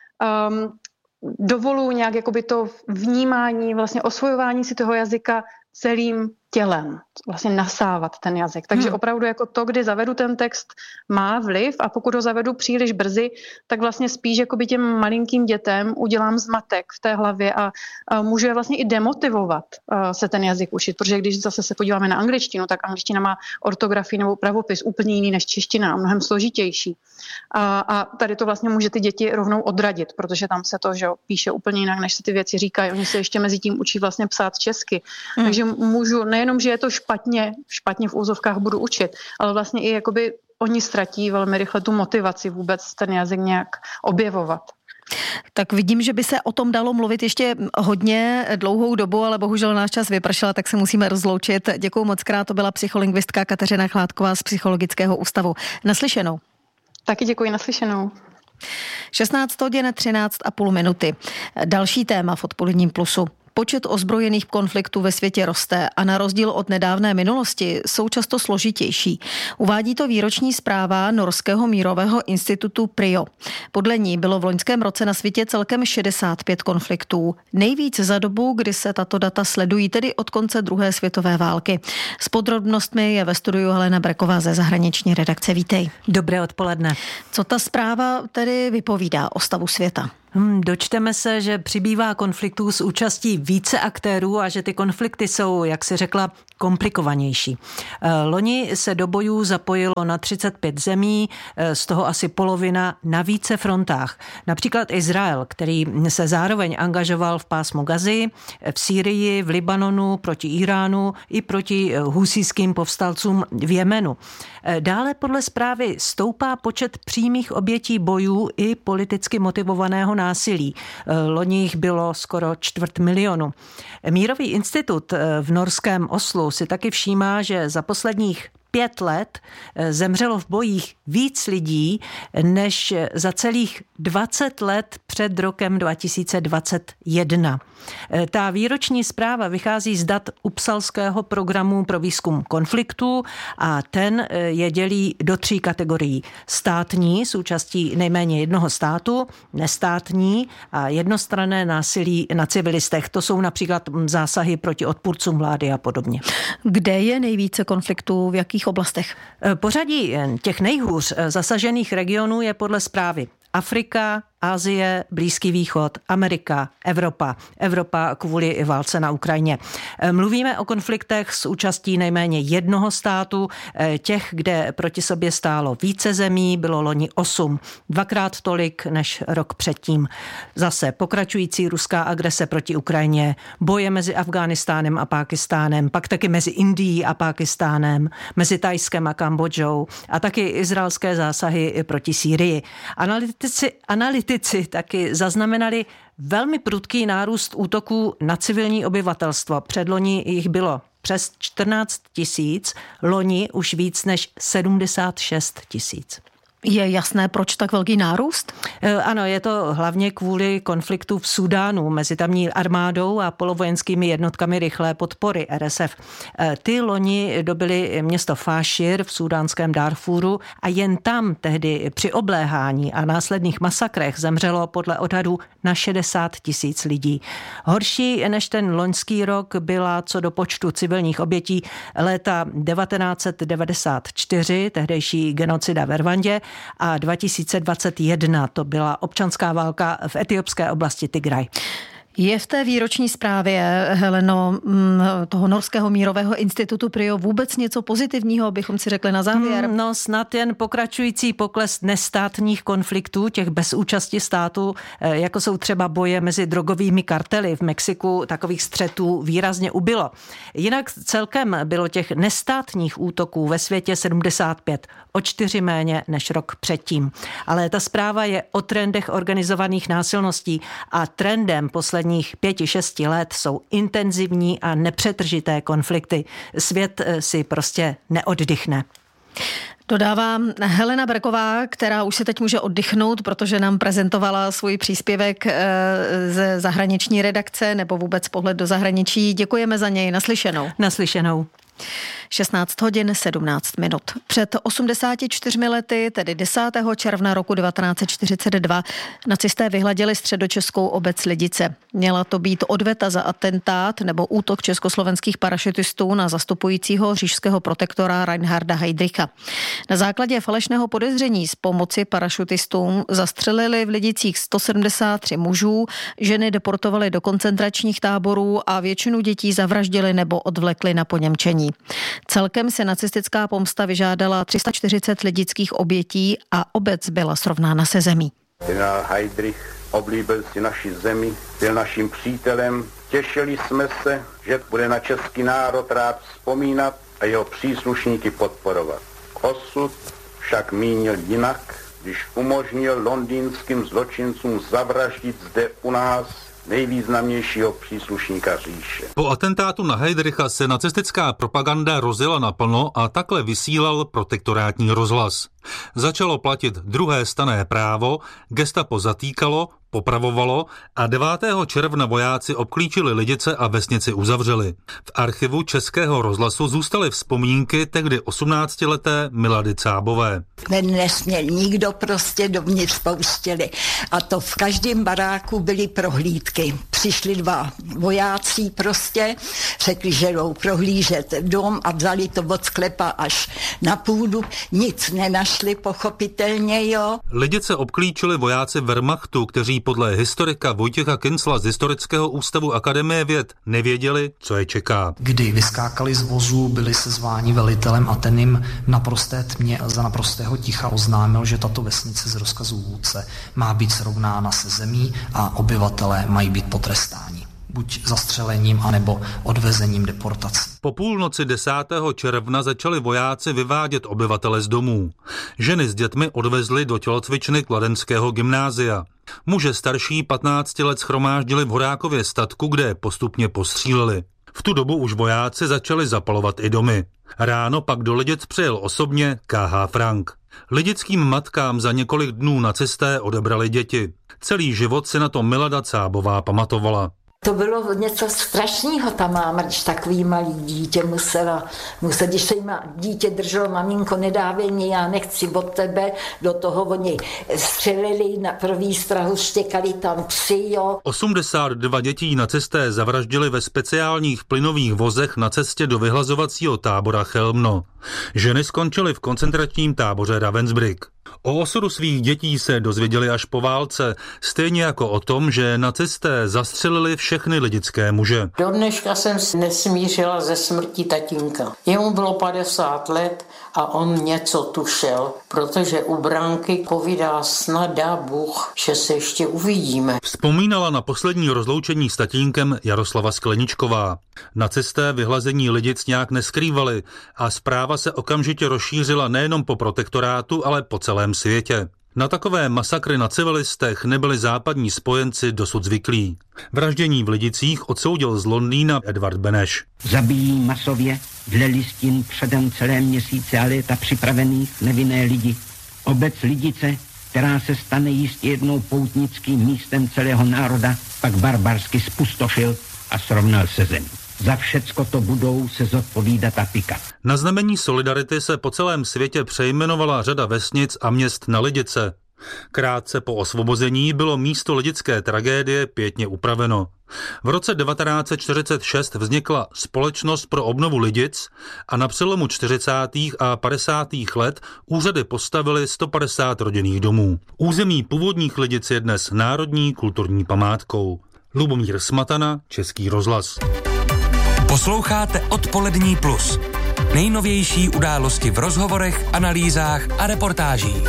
dovolu nějak jakoby to vnímání, vlastně osvojování si toho jazyka celým tělem, vlastně nasávat ten jazyk. Takže opravdu jako to, kdy zavedu ten text, má vliv a pokud ho zavedu příliš brzy, tak vlastně spíš jakoby těm malinkým dětem udělám zmatek v té hlavě a můžu je vlastně i demotivovat se ten jazyk učit, protože když zase se podíváme na angličtinu, tak angličtina má ortografii nebo pravopis úplně jiný než čeština a mnohem složitější. A tady to vlastně může ty děti rovnou odradit, protože tam se to, že píše úplně jinak, než se ty věci říkají. Oni se ještě mezi tím učí vlastně psát česky. Takže můžu nejenom, že je to špatně v úzovkách budu učit, ale vlastně i jakoby oni ztratí velmi rychle tu motivaci vůbec ten jazyk nějak objevovat.
Tak vidím, že by se o tom dalo mluvit ještě hodně dlouhou dobu, ale bohužel náš čas vypršel, tak se musíme rozloučit. Děkuju moc krát, to byla psycholingvistka Kateřina Chládková z Psychologického ústavu. Naslyšenou.
Taky děkuji, naslyšenou.
16 hodin 13,5 minuty. Další téma v Odpoledním plusu. Počet ozbrojených konfliktů ve světě roste a na rozdíl od nedávné minulosti jsou často složitější. Uvádí to výroční zpráva Norského mírového institutu PRIO. Podle ní bylo v loňském roce na světě celkem 65 konfliktů. Nejvíc za dobu, kdy se tato data sledují, tedy od konce druhé světové války. S podrobnostmi je ve studiu Helena Breková ze zahraniční redakce. Vítej.
Dobré odpoledne.
Co ta zpráva tedy vypovídá o stavu světa?
Dočteme se, že přibývá konfliktů s účastí více aktérů a že ty konflikty jsou, jak si řekla, komplikovanější. Loni se do bojů zapojilo na 35 zemí, z toho asi polovina na více frontách. Například Izrael, který se zároveň angažoval v pásmu Gazy, v Sýrii, v Libanonu, proti Iránu i proti husijským povstalcům v Jemenu. Dále podle zprávy stoupá počet přímých obětí bojů i politicky motivovaného násilí. Loni jich bylo skoro 250 000. Mírový institut v norském Oslu si taky všímá, že za posledních 5 let zemřelo v bojích víc lidí, než za celých 20 let před rokem 2021. Ta výroční zpráva vychází z dat Uppsalského programu pro výzkum konfliktů a ten je dělí do 3 kategorií. Státní s účastí nejméně jednoho státu, nestátní a jednostranné násilí na civilistech. To jsou například zásahy proti odpůrcům vlády a podobně.
Kde je nejvíce konfliktů, v jakých oblastech?
Pořadí těch nejhůř zasažených regionů je podle zprávy Afrika, Asie, Blízký východ, Amerika, Evropa. Evropa kvůli válce na Ukrajině. Mluvíme o konfliktech s účastí nejméně jednoho státu. Těch, kde proti sobě stálo více zemí, bylo loni 8. 2x tolik než rok předtím. Zase pokračující ruská agrese proti Ukrajině, boje mezi Afghánistánem a Pákistánem, pak taky mezi Indií a Pákistánem, mezi Thajskem a Kambodžou a taky izraelské zásahy proti Sýrii. Analytici taky zaznamenali velmi prudký nárůst útoků na civilní obyvatelstvo. Předloni jich bylo přes 14 000, loni už víc než 76 000.
Je jasné, proč tak velký nárůst?
Ano, je to hlavně kvůli konfliktu v Súdánu mezi tamní armádou a polovojenskými jednotkami rychlé podpory RSF. Ty loni dobyly město Fášir v súdánském Darfuru a jen tam tehdy při obléhání a následných masakrech zemřelo podle odhadů na 60 000 lidí. Horší než ten loňský rok byla co do počtu civilních obětí léta 1994, tehdejší genocida v Rwandě, a 2021 to byla občanská válka v etiopské oblasti Tigraj.
Je v té výroční zprávě, Heleno, toho Norského mírového institutu PRIO vůbec něco pozitivního, bychom si řekli na závěr?
No snad jen pokračující pokles nestátních konfliktů, těch bez účasti státu, jako jsou třeba boje mezi drogovými kartely. V Mexiku takových střetů výrazně ubylo. Jinak celkem bylo těch nestátních útoků ve světě 75, o 4 méně než rok předtím. Ale ta zpráva je o trendech organizovaných násilností a trendem posledních 5-6 let jsou intenzivní a nepřetržité konflikty. Svět si prostě neoddychne.
Dodává Helena Breková, která už se teď může oddychnout, protože nám prezentovala svůj příspěvek ze zahraniční redakce nebo vůbec pohled do zahraničí. Děkujeme za něj. Naslyšenou.
Naslyšenou.
16:17. Před 84 lety, tedy 10. června roku 1942, nacisté vyhladili středočeskou obec Lidice. Měla to být odveta za atentát nebo útok československých parašutistů na zastupujícího říšského protektora Reinharda Heydricha. Na základě falešného podezření z pomoci parašutistům zastřelili v Lidicích 173 mužů, ženy deportovali do koncentračních táborů a většinu dětí zavraždili nebo odvlekli na poněmčení. Celkem se nacistická pomsta vyžádala 340 lidických obětí a obec byla srovnána se zemí.
Generál Heydrich oblíbil si naši zemi, byl naším přítelem. Těšili jsme se, že bude na český národ rád vzpomínat a jeho příslušníky podporovat. Osud však mínil jinak, když umožnil londýnským zločincům zavraždit zde u nás nejvýznamnějšího příslušníka říše.
Po atentátu na Heydricha se nacistická propaganda rozjela naplno a takhle vysílal protektorátní rozhlas. Začalo platit druhé stanné právo, gestapo zatýkalo, popravovalo a 9. června vojáci obklíčili Lidice a vesnici uzavřeli. V archivu Českého rozhlasu zůstaly vzpomínky tehdy 18leté Milady Cábové.
Nesměl nikdo prostě dovnitř pouštěli. A to v každém baráku byly prohlídky. Přišli 2 vojáci prostě, řekli, že jdou prohlížet dom a vzali to od sklepa až na půdu. Nic nenašli, pochopitelně, jo.
Lidice obklíčili vojáci Wehrmachtu, kteří podle historika Vojtěcha Kincla z Historického ústavu Akademie věd nevěděli, co je čeká.
Kdy vyskákali z vozu, byli sezváni velitelem a ten jim naprosté tmě za naprostého ticha oznámil, že tato vesnice z rozkazu vůdce má být srovnána se zemí a obyvatelé mají být potrestáni. Buď zastřelením, anebo odvezením deportací.
Po půlnoci 10. června začali vojáci vyvádět obyvatele z domů. Ženy s dětmi odvezli do tělocvičny Kladenského gymnázia. Muže starší 15 let shromáždili v Horákově statku, kde postupně postříleli. V tu dobu už vojáci začali zapalovat i domy. Ráno pak do Lidic přijel osobně K.H. Frank. Lidickým matkám za několik dnů nacisté odebrali děti. Celý život si na to Milada Cábová pamatovala.
To bylo něco strašného, ta máma, když takový malý dítě musela, když se jim dítě drželo, maminko, nedávej mě, já nechci od tebe, do toho oni střelili, na první strahu štěkali tam psy, jo.
82 dětí nacisté zavraždili ve speciálních plynových vozech na cestě do vyhlazovacího tábora Chelmno. Ženy skončily v koncentračním táboře Ravensbrück. O osudu svých dětí se dozvěděli až po válce, stejně jako o tom, že nacisté zastřelili všechny lidické muže.
Do dneška jsem se nesmířila ze smrti tatínka. Jemu bylo 50 let a on něco tušel, protože u branky povídá, snad dá Bůh, že se ještě uvidíme.
Vzpomínala na poslední rozloučení s tatínkem Jaroslava Skleničková. Nacisté vyhlazení Lidic nějak neskrývali a zpráva se okamžitě rozšířila nejenom po protektorátu, ale po celém světě. Na takové masakry na civilistech nebyli západní spojenci dosud zvyklí. Vraždění v Lidicích odsoudil z Londýna Edvard Beneš.
Zabíjí masově dle listin předem celé měsíce a léta připravených nevinné lidi. Obec Lidice, která se stane jistě jednou poutnickým místem celého národa, pak barbarsky spustošil a srovnal se zemí. Za všecko to budou se zodpovídat a pikat.
Na znamení solidarity se po celém světě přejmenovala řada vesnic a měst na Lidice. Krátce po osvobození bylo místo lidické tragédie pěkně upraveno. V roce 1946 vznikla Společnost pro obnovu Lidic a na přelomu 40. a 50. let úřady postavily 150 rodinných domů. Území původních Lidic je dnes národní kulturní památkou. Lubomír Smatana, Český rozhlas.
Posloucháte Odpolední plus. Nejnovější události v rozhovorech, analýzách a reportážích.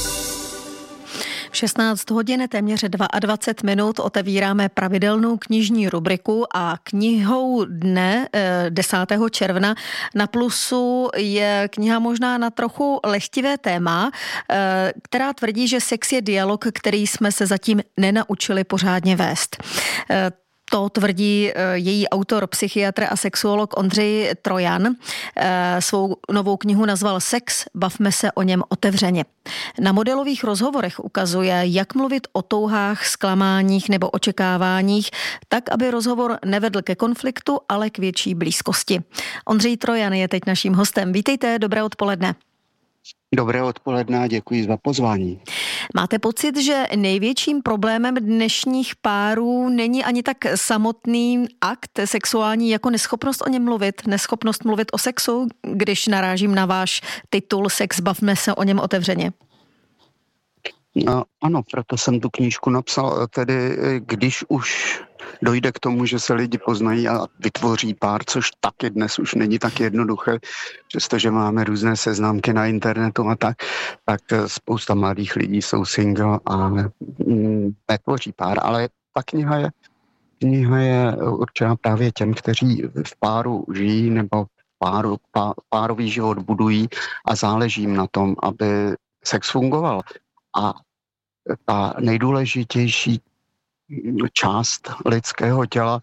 V 16 hodin téměř 22 minut otevíráme pravidelnou knižní rubriku a knihou dne 10. června na Plusu je kniha možná na trochu lehtivé téma, která tvrdí, že sex je dialog, který jsme se zatím nenaučili pořádně vést. To tvrdí její autor, psychiatr a sexuolog Ondřej Trojan. Svou novou knihu nazval Sex, bavme se o něm otevřeně. Na modelových rozhovorech ukazuje, jak mluvit o touhách, zklamáních nebo očekáváních, tak, aby rozhovor nevedl ke konfliktu, ale k větší blízkosti. Ondřej Trojan je teď naším hostem. Vítejte, dobré odpoledne.
Dobré odpoledne a děkuji za pozvání.
Máte pocit, že největším problémem dnešních párů není ani tak samotný akt sexuální jako neschopnost o něm mluvit, neschopnost mluvit o sexu, když narážím na váš titul Sex, bavme se o něm otevřeně?
No, ano, proto jsem tu knížku napsal, tedy když už dojde k tomu, že se lidi poznají a vytvoří pár, což taky dnes už není tak jednoduché, přestože máme různé seznamky na internetu a tak spousta mladých lidí jsou single a netvoří pár, ale ta kniha je určená právě těm, kteří v páru žijí nebo párový život budují a záleží jim na tom, aby sex fungoval. A ta nejdůležitější část lidského těla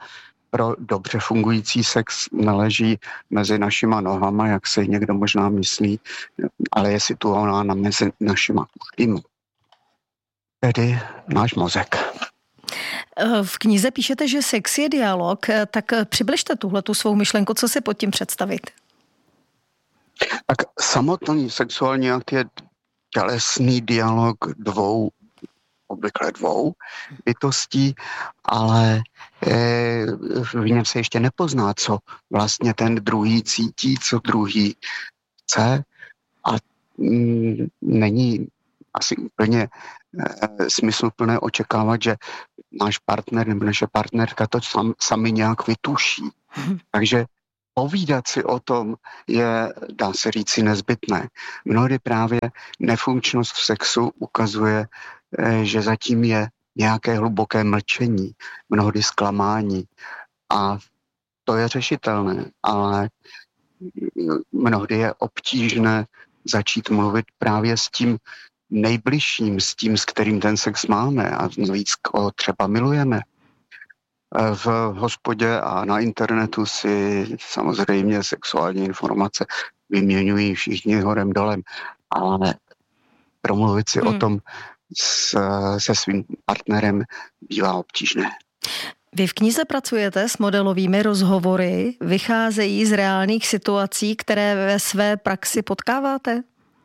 pro dobře fungující sex neleží mezi našima nohama, jak si někdo možná myslí, ale je situována mezi našima ušima. Tedy náš mozek.
V knize píšete, že sex je dialog, tak přibližte tuhletu svou myšlenku, co si pod tím představit?
Tak samotný sexuální akt je tělesný dialog obvykle dvou bytostí, ale v něm se ještě nepozná, co vlastně ten druhý cítí, co druhý chce a není asi úplně smysluplné očekávat, že náš partner nebo naše partnerka to sami nějak vytuší. Takže povídat si o tom je, dá se říci, nezbytné. Mnohdy právě nefunkčnost v sexu ukazuje, že zatím je nějaké hluboké mlčení, mnohdy zklamání. A to je řešitelné, ale mnohdy je obtížné začít mluvit právě s tím nejbližším, s tím, s kterým ten sex máme a navíc ho třeba milujeme. V hospodě a na internetu si samozřejmě sexuální informace vyměňují všichni horem dolem, ale promluvit si o tom se svým partnerem bývá obtížné.
Vy v knize pracujete s modelovými rozhovory, vycházejí z reálných situací, které ve své praxi potkáváte?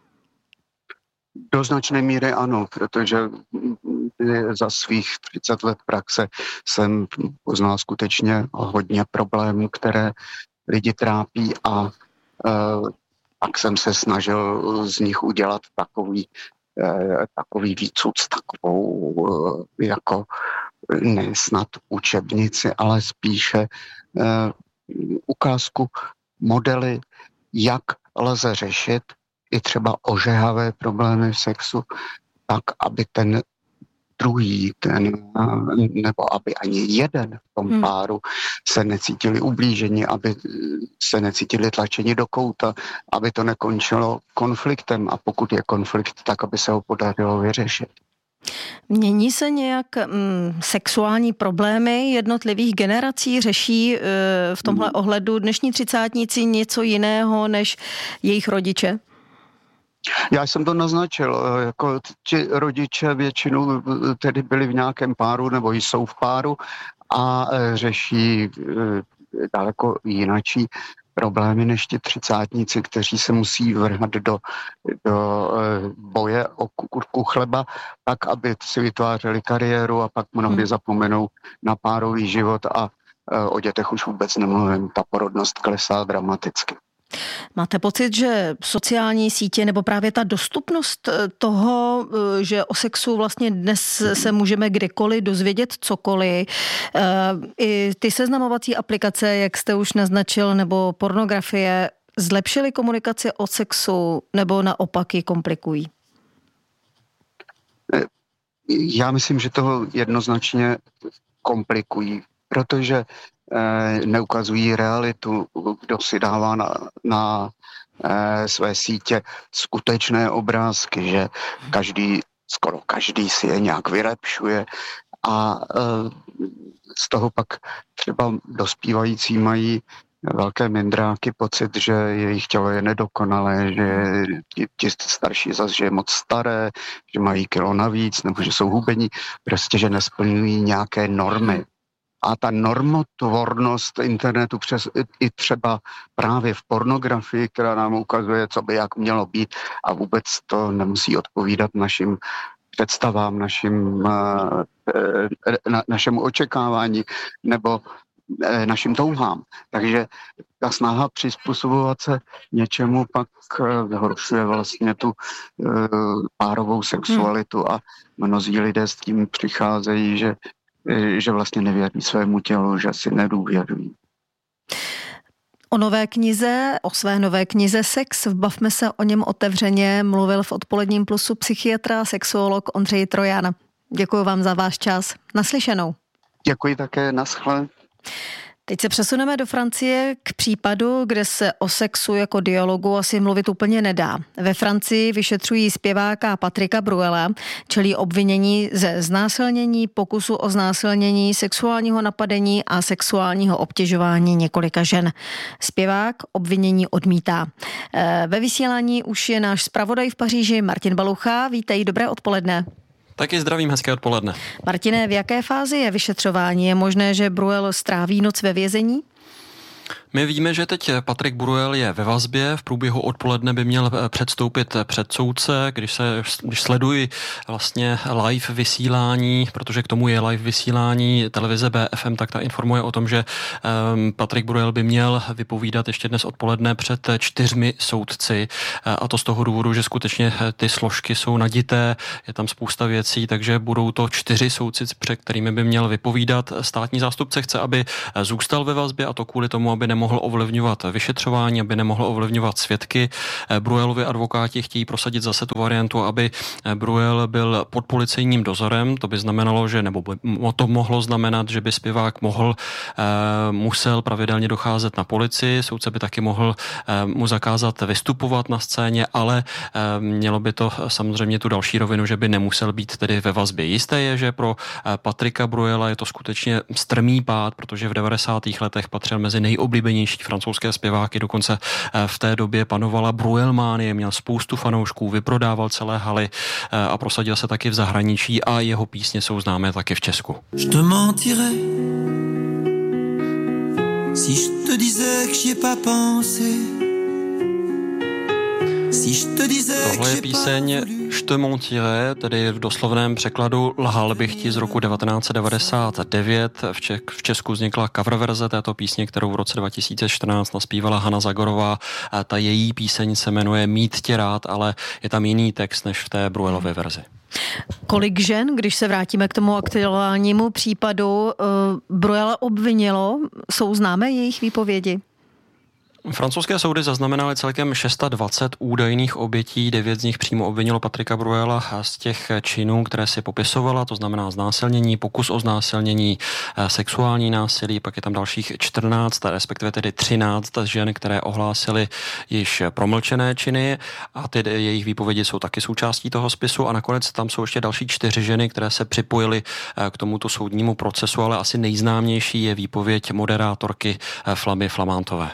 Do značné míry ano, protože za svých 30 let praxe jsem poznal skutečně hodně problémů, které lidi trápí a tak jsem se snažil z nich udělat takový výcuc, takovou jako ne snad učebnici, ale spíše ukázku modely, jak lze řešit i třeba ožehavé problémy v sexu, tak, aby ten druhý, nebo aby ani jeden v tom páru se necítili ublíženi, aby se necítili tlačeni do kouta, aby to nekončilo konfliktem a pokud je konflikt, tak aby se ho podařilo vyřešit.
Mění se nějak sexuální problémy jednotlivých generací? Řeší v tomhle ohledu dnešní třicátníci něco jiného než jejich rodiče?
Já jsem to naznačil, jako ti rodiče většinou tedy byli v nějakém páru nebo jsou v páru a řeší daleko jinačí problémy než ti třicátníci, kteří se musí vrhat do boje o kurku chleba, tak, aby si vytvářeli kariéru a pak mnohdy zapomenou na párový život a o dětech už vůbec nemluvím. Ta porodnost klesá dramaticky.
Máte pocit, že sociální sítě nebo právě ta dostupnost toho, že o sexu vlastně dnes se můžeme kdykoliv dozvědět cokoliv, i ty seznamovací aplikace, jak jste už naznačil, nebo pornografie, zlepšily komunikaci o sexu nebo naopak ji komplikují?
Já myslím, že toho jednoznačně komplikují, protože neukazují realitu, kdo si dává na své sítě skutečné obrázky, že skoro každý si je nějak vylepšuje a z toho pak třeba dospívající mají velké mindráky pocit, že jejich tělo je nedokonalé, že ti starší zase, že je moc staré, že mají kilo navíc, nebo že jsou hubení, prostě, že nesplňují nějaké normy. A ta normotvornost internetu i třeba právě v pornografii, která nám ukazuje, co by jak mělo být a vůbec to nemusí odpovídat našim představám, našemu očekávání nebo našim touhám. Takže ta snaha přizpůsobovat se něčemu pak zhoršuje vlastně tu párovou sexualitu a mnozí lidé s tím přicházejí, že vlastně nevěří svému tělu, že si nedůvěřují.
O své nové knize Sex, bavme se o něm otevřeně, mluvil v Odpoledním plusu psychiatr a sexuolog Ondřej Trojan. Děkuji vám za váš čas. Naslyšenou.
Děkuji také, naschle.
Teď se přesuneme do Francie k případu, kde se o sexu jako dialogu asi mluvit úplně nedá. Ve Francii vyšetřují zpěváka Patricka Bruela, čelí obvinění ze znásilnění, pokusu o znásilnění, sexuálního napadení a sexuálního obtěžování několika žen. Zpěvák obvinění odmítá. Ve vysílání už je náš zpravodaj v Paříži Martin Balucha. Vítej, dobré odpoledne.
Taky zdravím, hezké odpoledne.
Martine, v jaké fázi je vyšetřování? Je možné, že Bruel stráví noc ve vězení?
My víme, že teď Patrick Bruel je ve vazbě, v průběhu odpoledne by měl předstoupit před soudce, když sleduji vlastně live vysílání, protože k tomu je live vysílání televize BFM, tak ta informuje o tom, že Patrick Bruel by měl vypovídat ještě dnes odpoledne před 4 soudci, a to z toho důvodu, že skutečně ty složky jsou nadité, je tam spousta věcí, takže budou to 4 soudci, před kterými by měl vypovídat. Státní zástupce chce, aby zůstal ve vazbě, a to kvůli tomu, aby nemohl ovlivňovat vyšetřování, aby nemohl ovlivňovat svědky. Bruelovi advokáti chtějí prosadit zase tu variantu, aby Bruel byl pod policejním dozorem. To by znamenalo, že nebo by to mohlo znamenat, že by zpěvák musel pravidelně docházet na policii. Soudce by taky mohl mu zakázat vystupovat na scéně, ale mělo by to samozřejmě tu další rovinu, že by nemusel být tedy ve vazbě. Jisté je, že pro Patricka Bruela je to skutečně strmý pád, protože v 90. letech patřil mezi nejoblíbenější francouzské zpěváky, dokonce v té době panovala Bruelmánie, měl spoustu fanoušků, vyprodával celé haly a prosadil se taky v zahraničí a jeho písně jsou známé taky v Česku.
Je te mentirais si je te disais que j'y ai pas pensé.
Tohle je píseň Je te mentirais, tedy v doslovném překladu Lhal bych ti z roku 1999. V Česku vznikla cover verze této písně, kterou v roce 2014 naspívala Hana Zagorová. Ta její píseň se jmenuje Mít tě rád, ale je tam jiný text než v té Bruelově verzi.
Kolik žen, když se vrátíme k tomu aktuálnímu případu, Bruela obvinilo, jsou známé jejich výpovědi?
Francouzské soudy zaznamenaly celkem 620 údajných obětí, 9 z nich přímo obvinilo Patricka Bruela z těch činů, které si popisovala, to znamená znásilnění, pokus o znásilnění, sexuální násilí, pak je tam dalších 14, respektive tedy 13 žen, které ohlásily již promlčené činy a ty jejich výpovědi jsou taky součástí toho spisu a nakonec tam jsou ještě další 4 ženy, které se připojily k tomuto soudnímu procesu, ale asi nejznámější je výpověď moderátorky Flamy Flamantové.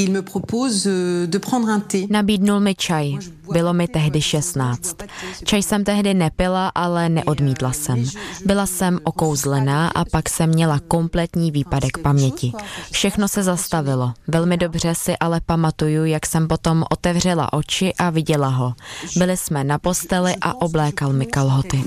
Nabídnul mi čaj. Bylo mi tehdy 16. Čaj jsem tehdy nepila, ale neodmítla jsem. Byla jsem okouzlená a pak jsem měla kompletní výpadek paměti. Všechno se zastavilo. Velmi dobře si ale pamatuju, jak jsem potom otevřela oči a viděla ho. Byli jsme na posteli a oblékal mi kalhoty.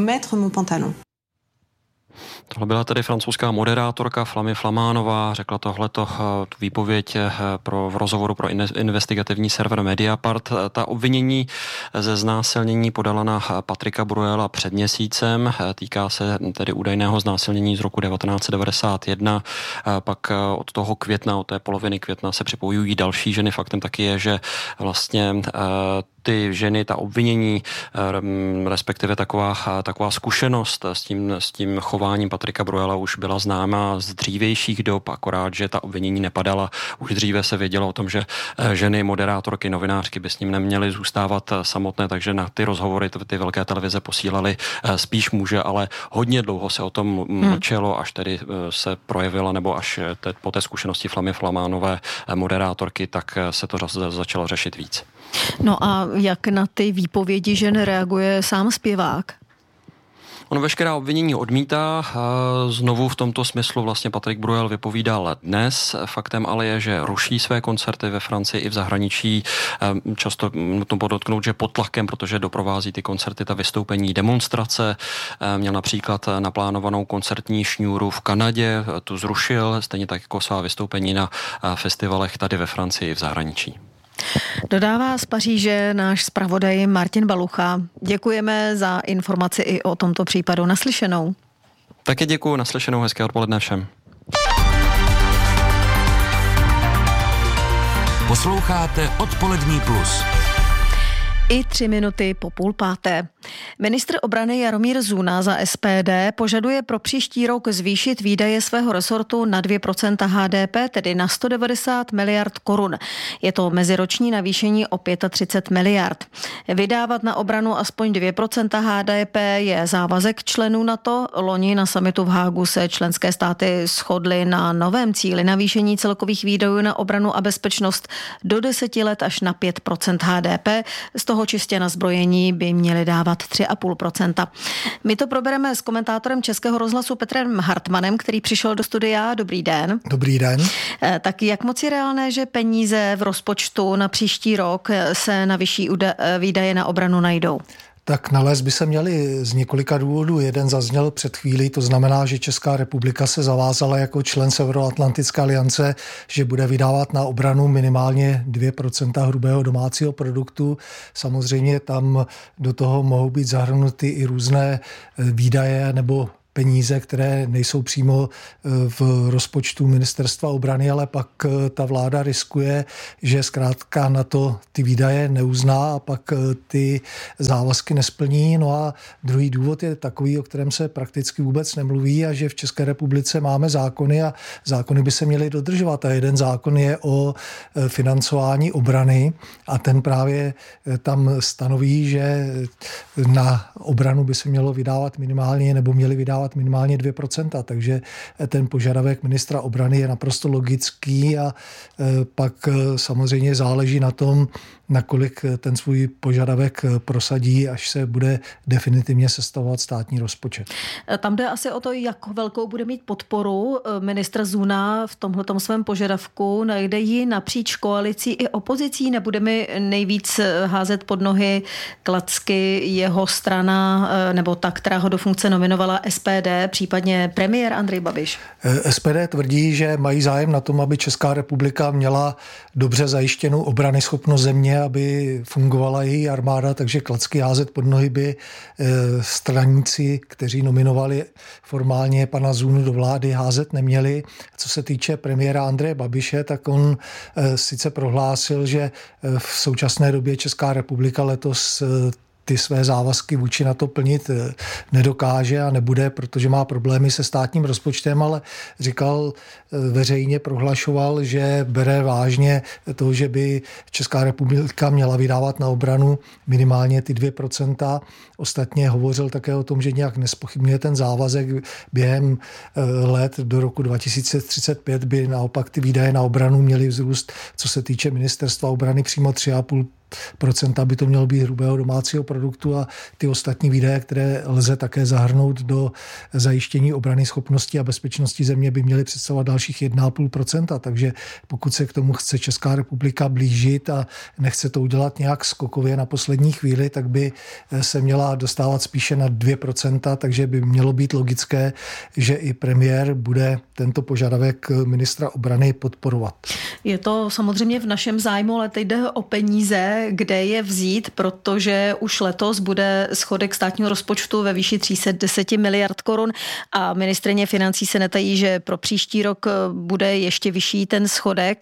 Tohle byla tedy francouzská moderátorka Flamy Flamánová, řekla tohleto tu výpověď v rozhovoru pro investigativní server Mediapart. Ta obvinění ze znásilnění podala na Patricka Bruela před měsícem, týká se tedy údajného znásilnění z roku 1991, pak od toho května, od té poloviny května se připojují další ženy. Faktem taky je, že vlastně ty ženy, ta obvinění, respektive taková zkušenost s tím chováním Patricka Bruela už byla známa z dřívějších dob, akorát, že ta obvinění nepadala. Už dříve se vědělo o tom, že ženy, moderátorky, novinářky by s ním neměly zůstávat samotné, takže na ty rozhovory ty velké televize posílaly spíš muže, ale hodně dlouho se o tom mlčelo, až tedy se projevila, nebo až po té zkušenosti Flamy Flamánové moderátorky, tak se to začalo řešit víc.
No a jak na ty výpovědi žen reaguje sám zpěvák?
On veškerá obvinění odmítá. Znovu v tomto smyslu vlastně Patrick Bruel vypovídal dnes. Faktem ale je, že ruší své koncerty ve Francii i v zahraničí. Často nutno podotknout, že pod tlakem, protože doprovází ty koncerty, ta vystoupení, demonstrace. Měl například naplánovanou koncertní šňůru v Kanadě, tu zrušil, stejně tak jako svá vystoupení na festivalech tady ve Francii i v zahraničí.
Dodává z Paříže náš zpravodaj Martin Balucha. Děkujeme za informaci i o tomto případu. Naslyšenou.
Také děkuji, naslyšenou, hezké odpoledne všem.
Posloucháte Odpolední plus.
I 3 minuty po 4:30. Ministr obrany Jaromír Zuna za SPD požaduje pro příští rok zvýšit výdaje svého resortu na 2% HDP, tedy na 190 miliard korun. Je to meziroční navýšení o 35 miliard. Vydávat na obranu aspoň 2% HDP je závazek členů NATO. Loni na summitu v Hágu se členské státy shodly na novém cíli navýšení celkových výdajů na obranu a bezpečnost do 10 let až na 5% HDP. Z toho čistě na zbrojení by měli dávat 3,5%. My to probereme s komentátorem Českého rozhlasu Petrem Hartmanem, který přišel do studia. Dobrý den.
Dobrý den.
Tak jak moc je reálné, že peníze v rozpočtu na příští rok se na vyšší výdaje na obranu najdou?
Tak nalézt by se měli z několika důvodů. Jeden zazněl před chvílí, to znamená, že Česká republika se zavázala jako člen Severoatlantické aliance, že bude vydávat na obranu minimálně 2% hrubého domácího produktu. Samozřejmě tam do toho mohou být zahrnuty i různé výdaje nebo peníze, které nejsou přímo v rozpočtu ministerstva obrany, ale pak ta vláda riskuje, že zkrátka na to ty výdaje neuzná a pak ty závazky nesplní. No a druhý důvod je takový, o kterém se prakticky vůbec nemluví, a že v České republice máme zákony a zákony by se měly dodržovat. A jeden zákon je o financování obrany a ten právě tam stanoví, že na obranu by se mělo vydávat minimálně nebo měli vydávat minimálně 2%, takže ten požadavek ministra obrany je naprosto logický a pak samozřejmě záleží na tom, nakolik ten svůj požadavek prosadí, až se bude definitivně sestavovat státní rozpočet.
Tam jde asi o to, jak velkou bude mít podporu ministr Zuna v tomhletom svém požadavku. Najde ji napříč koalicí i opozicí? Nebude mi nejvíc házet pod nohy klacky jeho strana nebo ta, která ho do funkce nominovala SPD, případně premiér Andrej Babiš?
SPD tvrdí, že mají zájem na tom, aby Česká republika měla dobře zajištěnou obranyschopnost země, aby fungovala její armáda, takže klacky házet pod nohy by straníci, kteří nominovali formálně pana Zunu do vlády, házet neměli. Co se týče premiéra Andreje Babiše, tak on sice prohlásil, že v současné době Česká republika letos ty své závazky vůči NATO plnit nedokáže a nebude, protože má problémy se státním rozpočtem, ale říkal, veřejně prohlašoval, že bere vážně to, že by Česká republika měla vydávat na obranu minimálně ty 2%. Ostatně hovořil také o tom, že nějak nespochybňuje ten závazek. Během let do roku 2035 by naopak ty výdaje na obranu měly vzrůst, co se týče ministerstva obrany, přímo 3,5% by to mělo být hrubého domácího produktu a ty ostatní výdaje, které lze také zahrnout do zajištění obrany schopnosti a bezpečnosti země, by měly představovat dalších 1,5%. Takže pokud se k tomu chce Česká republika blížit a nechce to udělat nějak skokově na poslední chvíli, tak by se měla dostávat spíše na 2%, takže by mělo být logické, že i premiér bude tento požadavek ministra obrany podporovat.
Je to samozřejmě v našem zájmu, ale teď jde o peníze, kde je vzít, protože už letos bude schodek státního rozpočtu ve výši 310 miliard korun a ministryně financí se netají, že pro příští rok bude ještě vyšší ten schodek.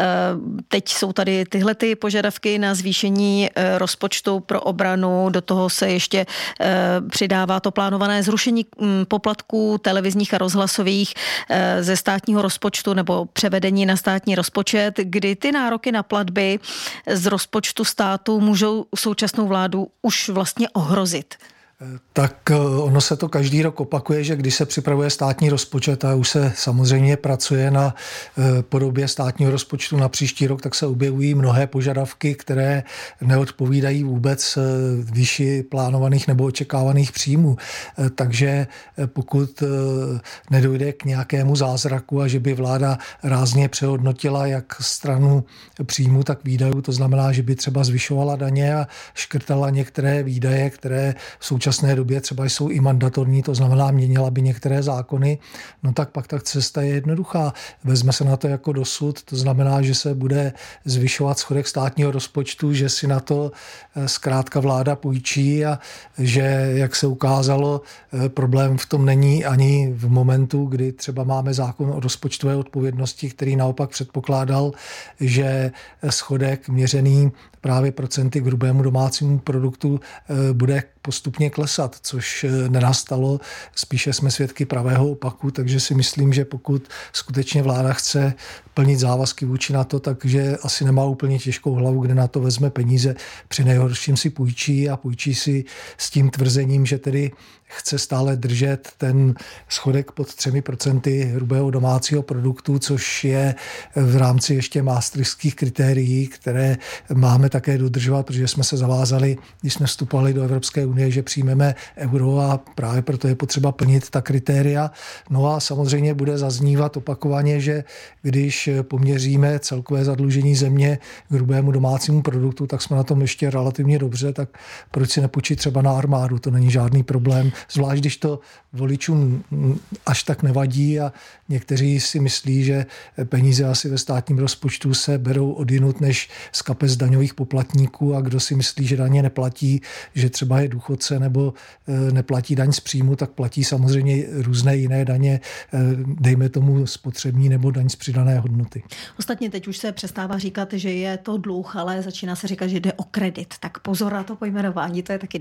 Teď jsou tady tyhle ty požadavky na zvýšení rozpočtu pro obranu, do toho se ještě přidává to plánované zrušení poplatků televizních a rozhlasových ze státního rozpočtu nebo převedení na státní rozpočet, kdy ty nároky na platby z rozpočtu státu můžou současnou vládu už vlastně ohrozit.
Tak ono se to každý rok opakuje, že když se připravuje státní rozpočet a už se samozřejmě pracuje na podobě státního rozpočtu na příští rok, tak se objevují mnohé požadavky, které neodpovídají vůbec výši plánovaných nebo očekávaných příjmů. Takže pokud nedojde k nějakému zázraku a že by vláda rázně přehodnotila jak stranu příjmu, tak výdajů, to znamená, že by třeba zvyšovala daně a škrtala některé výdaje, které v současné době třeba jsou i mandatorní, to znamená měnila by některé zákony, no tak pak ta cesta je jednoduchá. Vezme se na to jako dosud, to znamená, že se bude zvyšovat schodek státního rozpočtu, že si na to zkrátka vláda půjčí a že, jak se ukázalo, problém v tom není ani v momentu, kdy třeba máme zákon o rozpočtové odpovědnosti, který naopak předpokládal, že schodek měřený právě procenty k hrubému domácímu produktu bude postupně klesat, což nenastalo. Spíše jsme svědky pravého opaku, takže si myslím, že pokud skutečně vláda chce plnit závazky vůči NATO, takže asi nemá úplně těžkou hlavu, kde na to vezme peníze. Při nejhorším si půjčí a půjčí si s tím tvrzením, že tedy chce stále držet ten schodek pod 3% hrubého domácího produktu, což je v rámci ještě maastrichtských kritérií, které máme také dodržovat, protože jsme se zavázali, když jsme vstupovali do Evropské unie, že přijmeme euro a právě proto je potřeba plnit ta kritéria. No a samozřejmě bude zaznívat opakovaně, že když poměříme celkové zadlužení země k hrubému domácímu produktu, tak jsme na tom ještě relativně dobře, tak proč si nepůjčit třeba na armádu, to není žádný problém. Zvlášť, když to voličům až tak nevadí a někteří si myslí, že peníze asi ve státním rozpočtu se berou odjinud než z kapes daňových poplatníků a kdo si myslí, že daně neplatí, že třeba je důchodce nebo neplatí daň z příjmu, tak platí samozřejmě různé jiné daně, dejme tomu spotřební nebo daň z přidané hodnoty.
Ostatně teď už se přestává říkat, že je to dluh, ale začíná se říkat, že jde o kredit. Tak pozor na to pojmenování, to je taky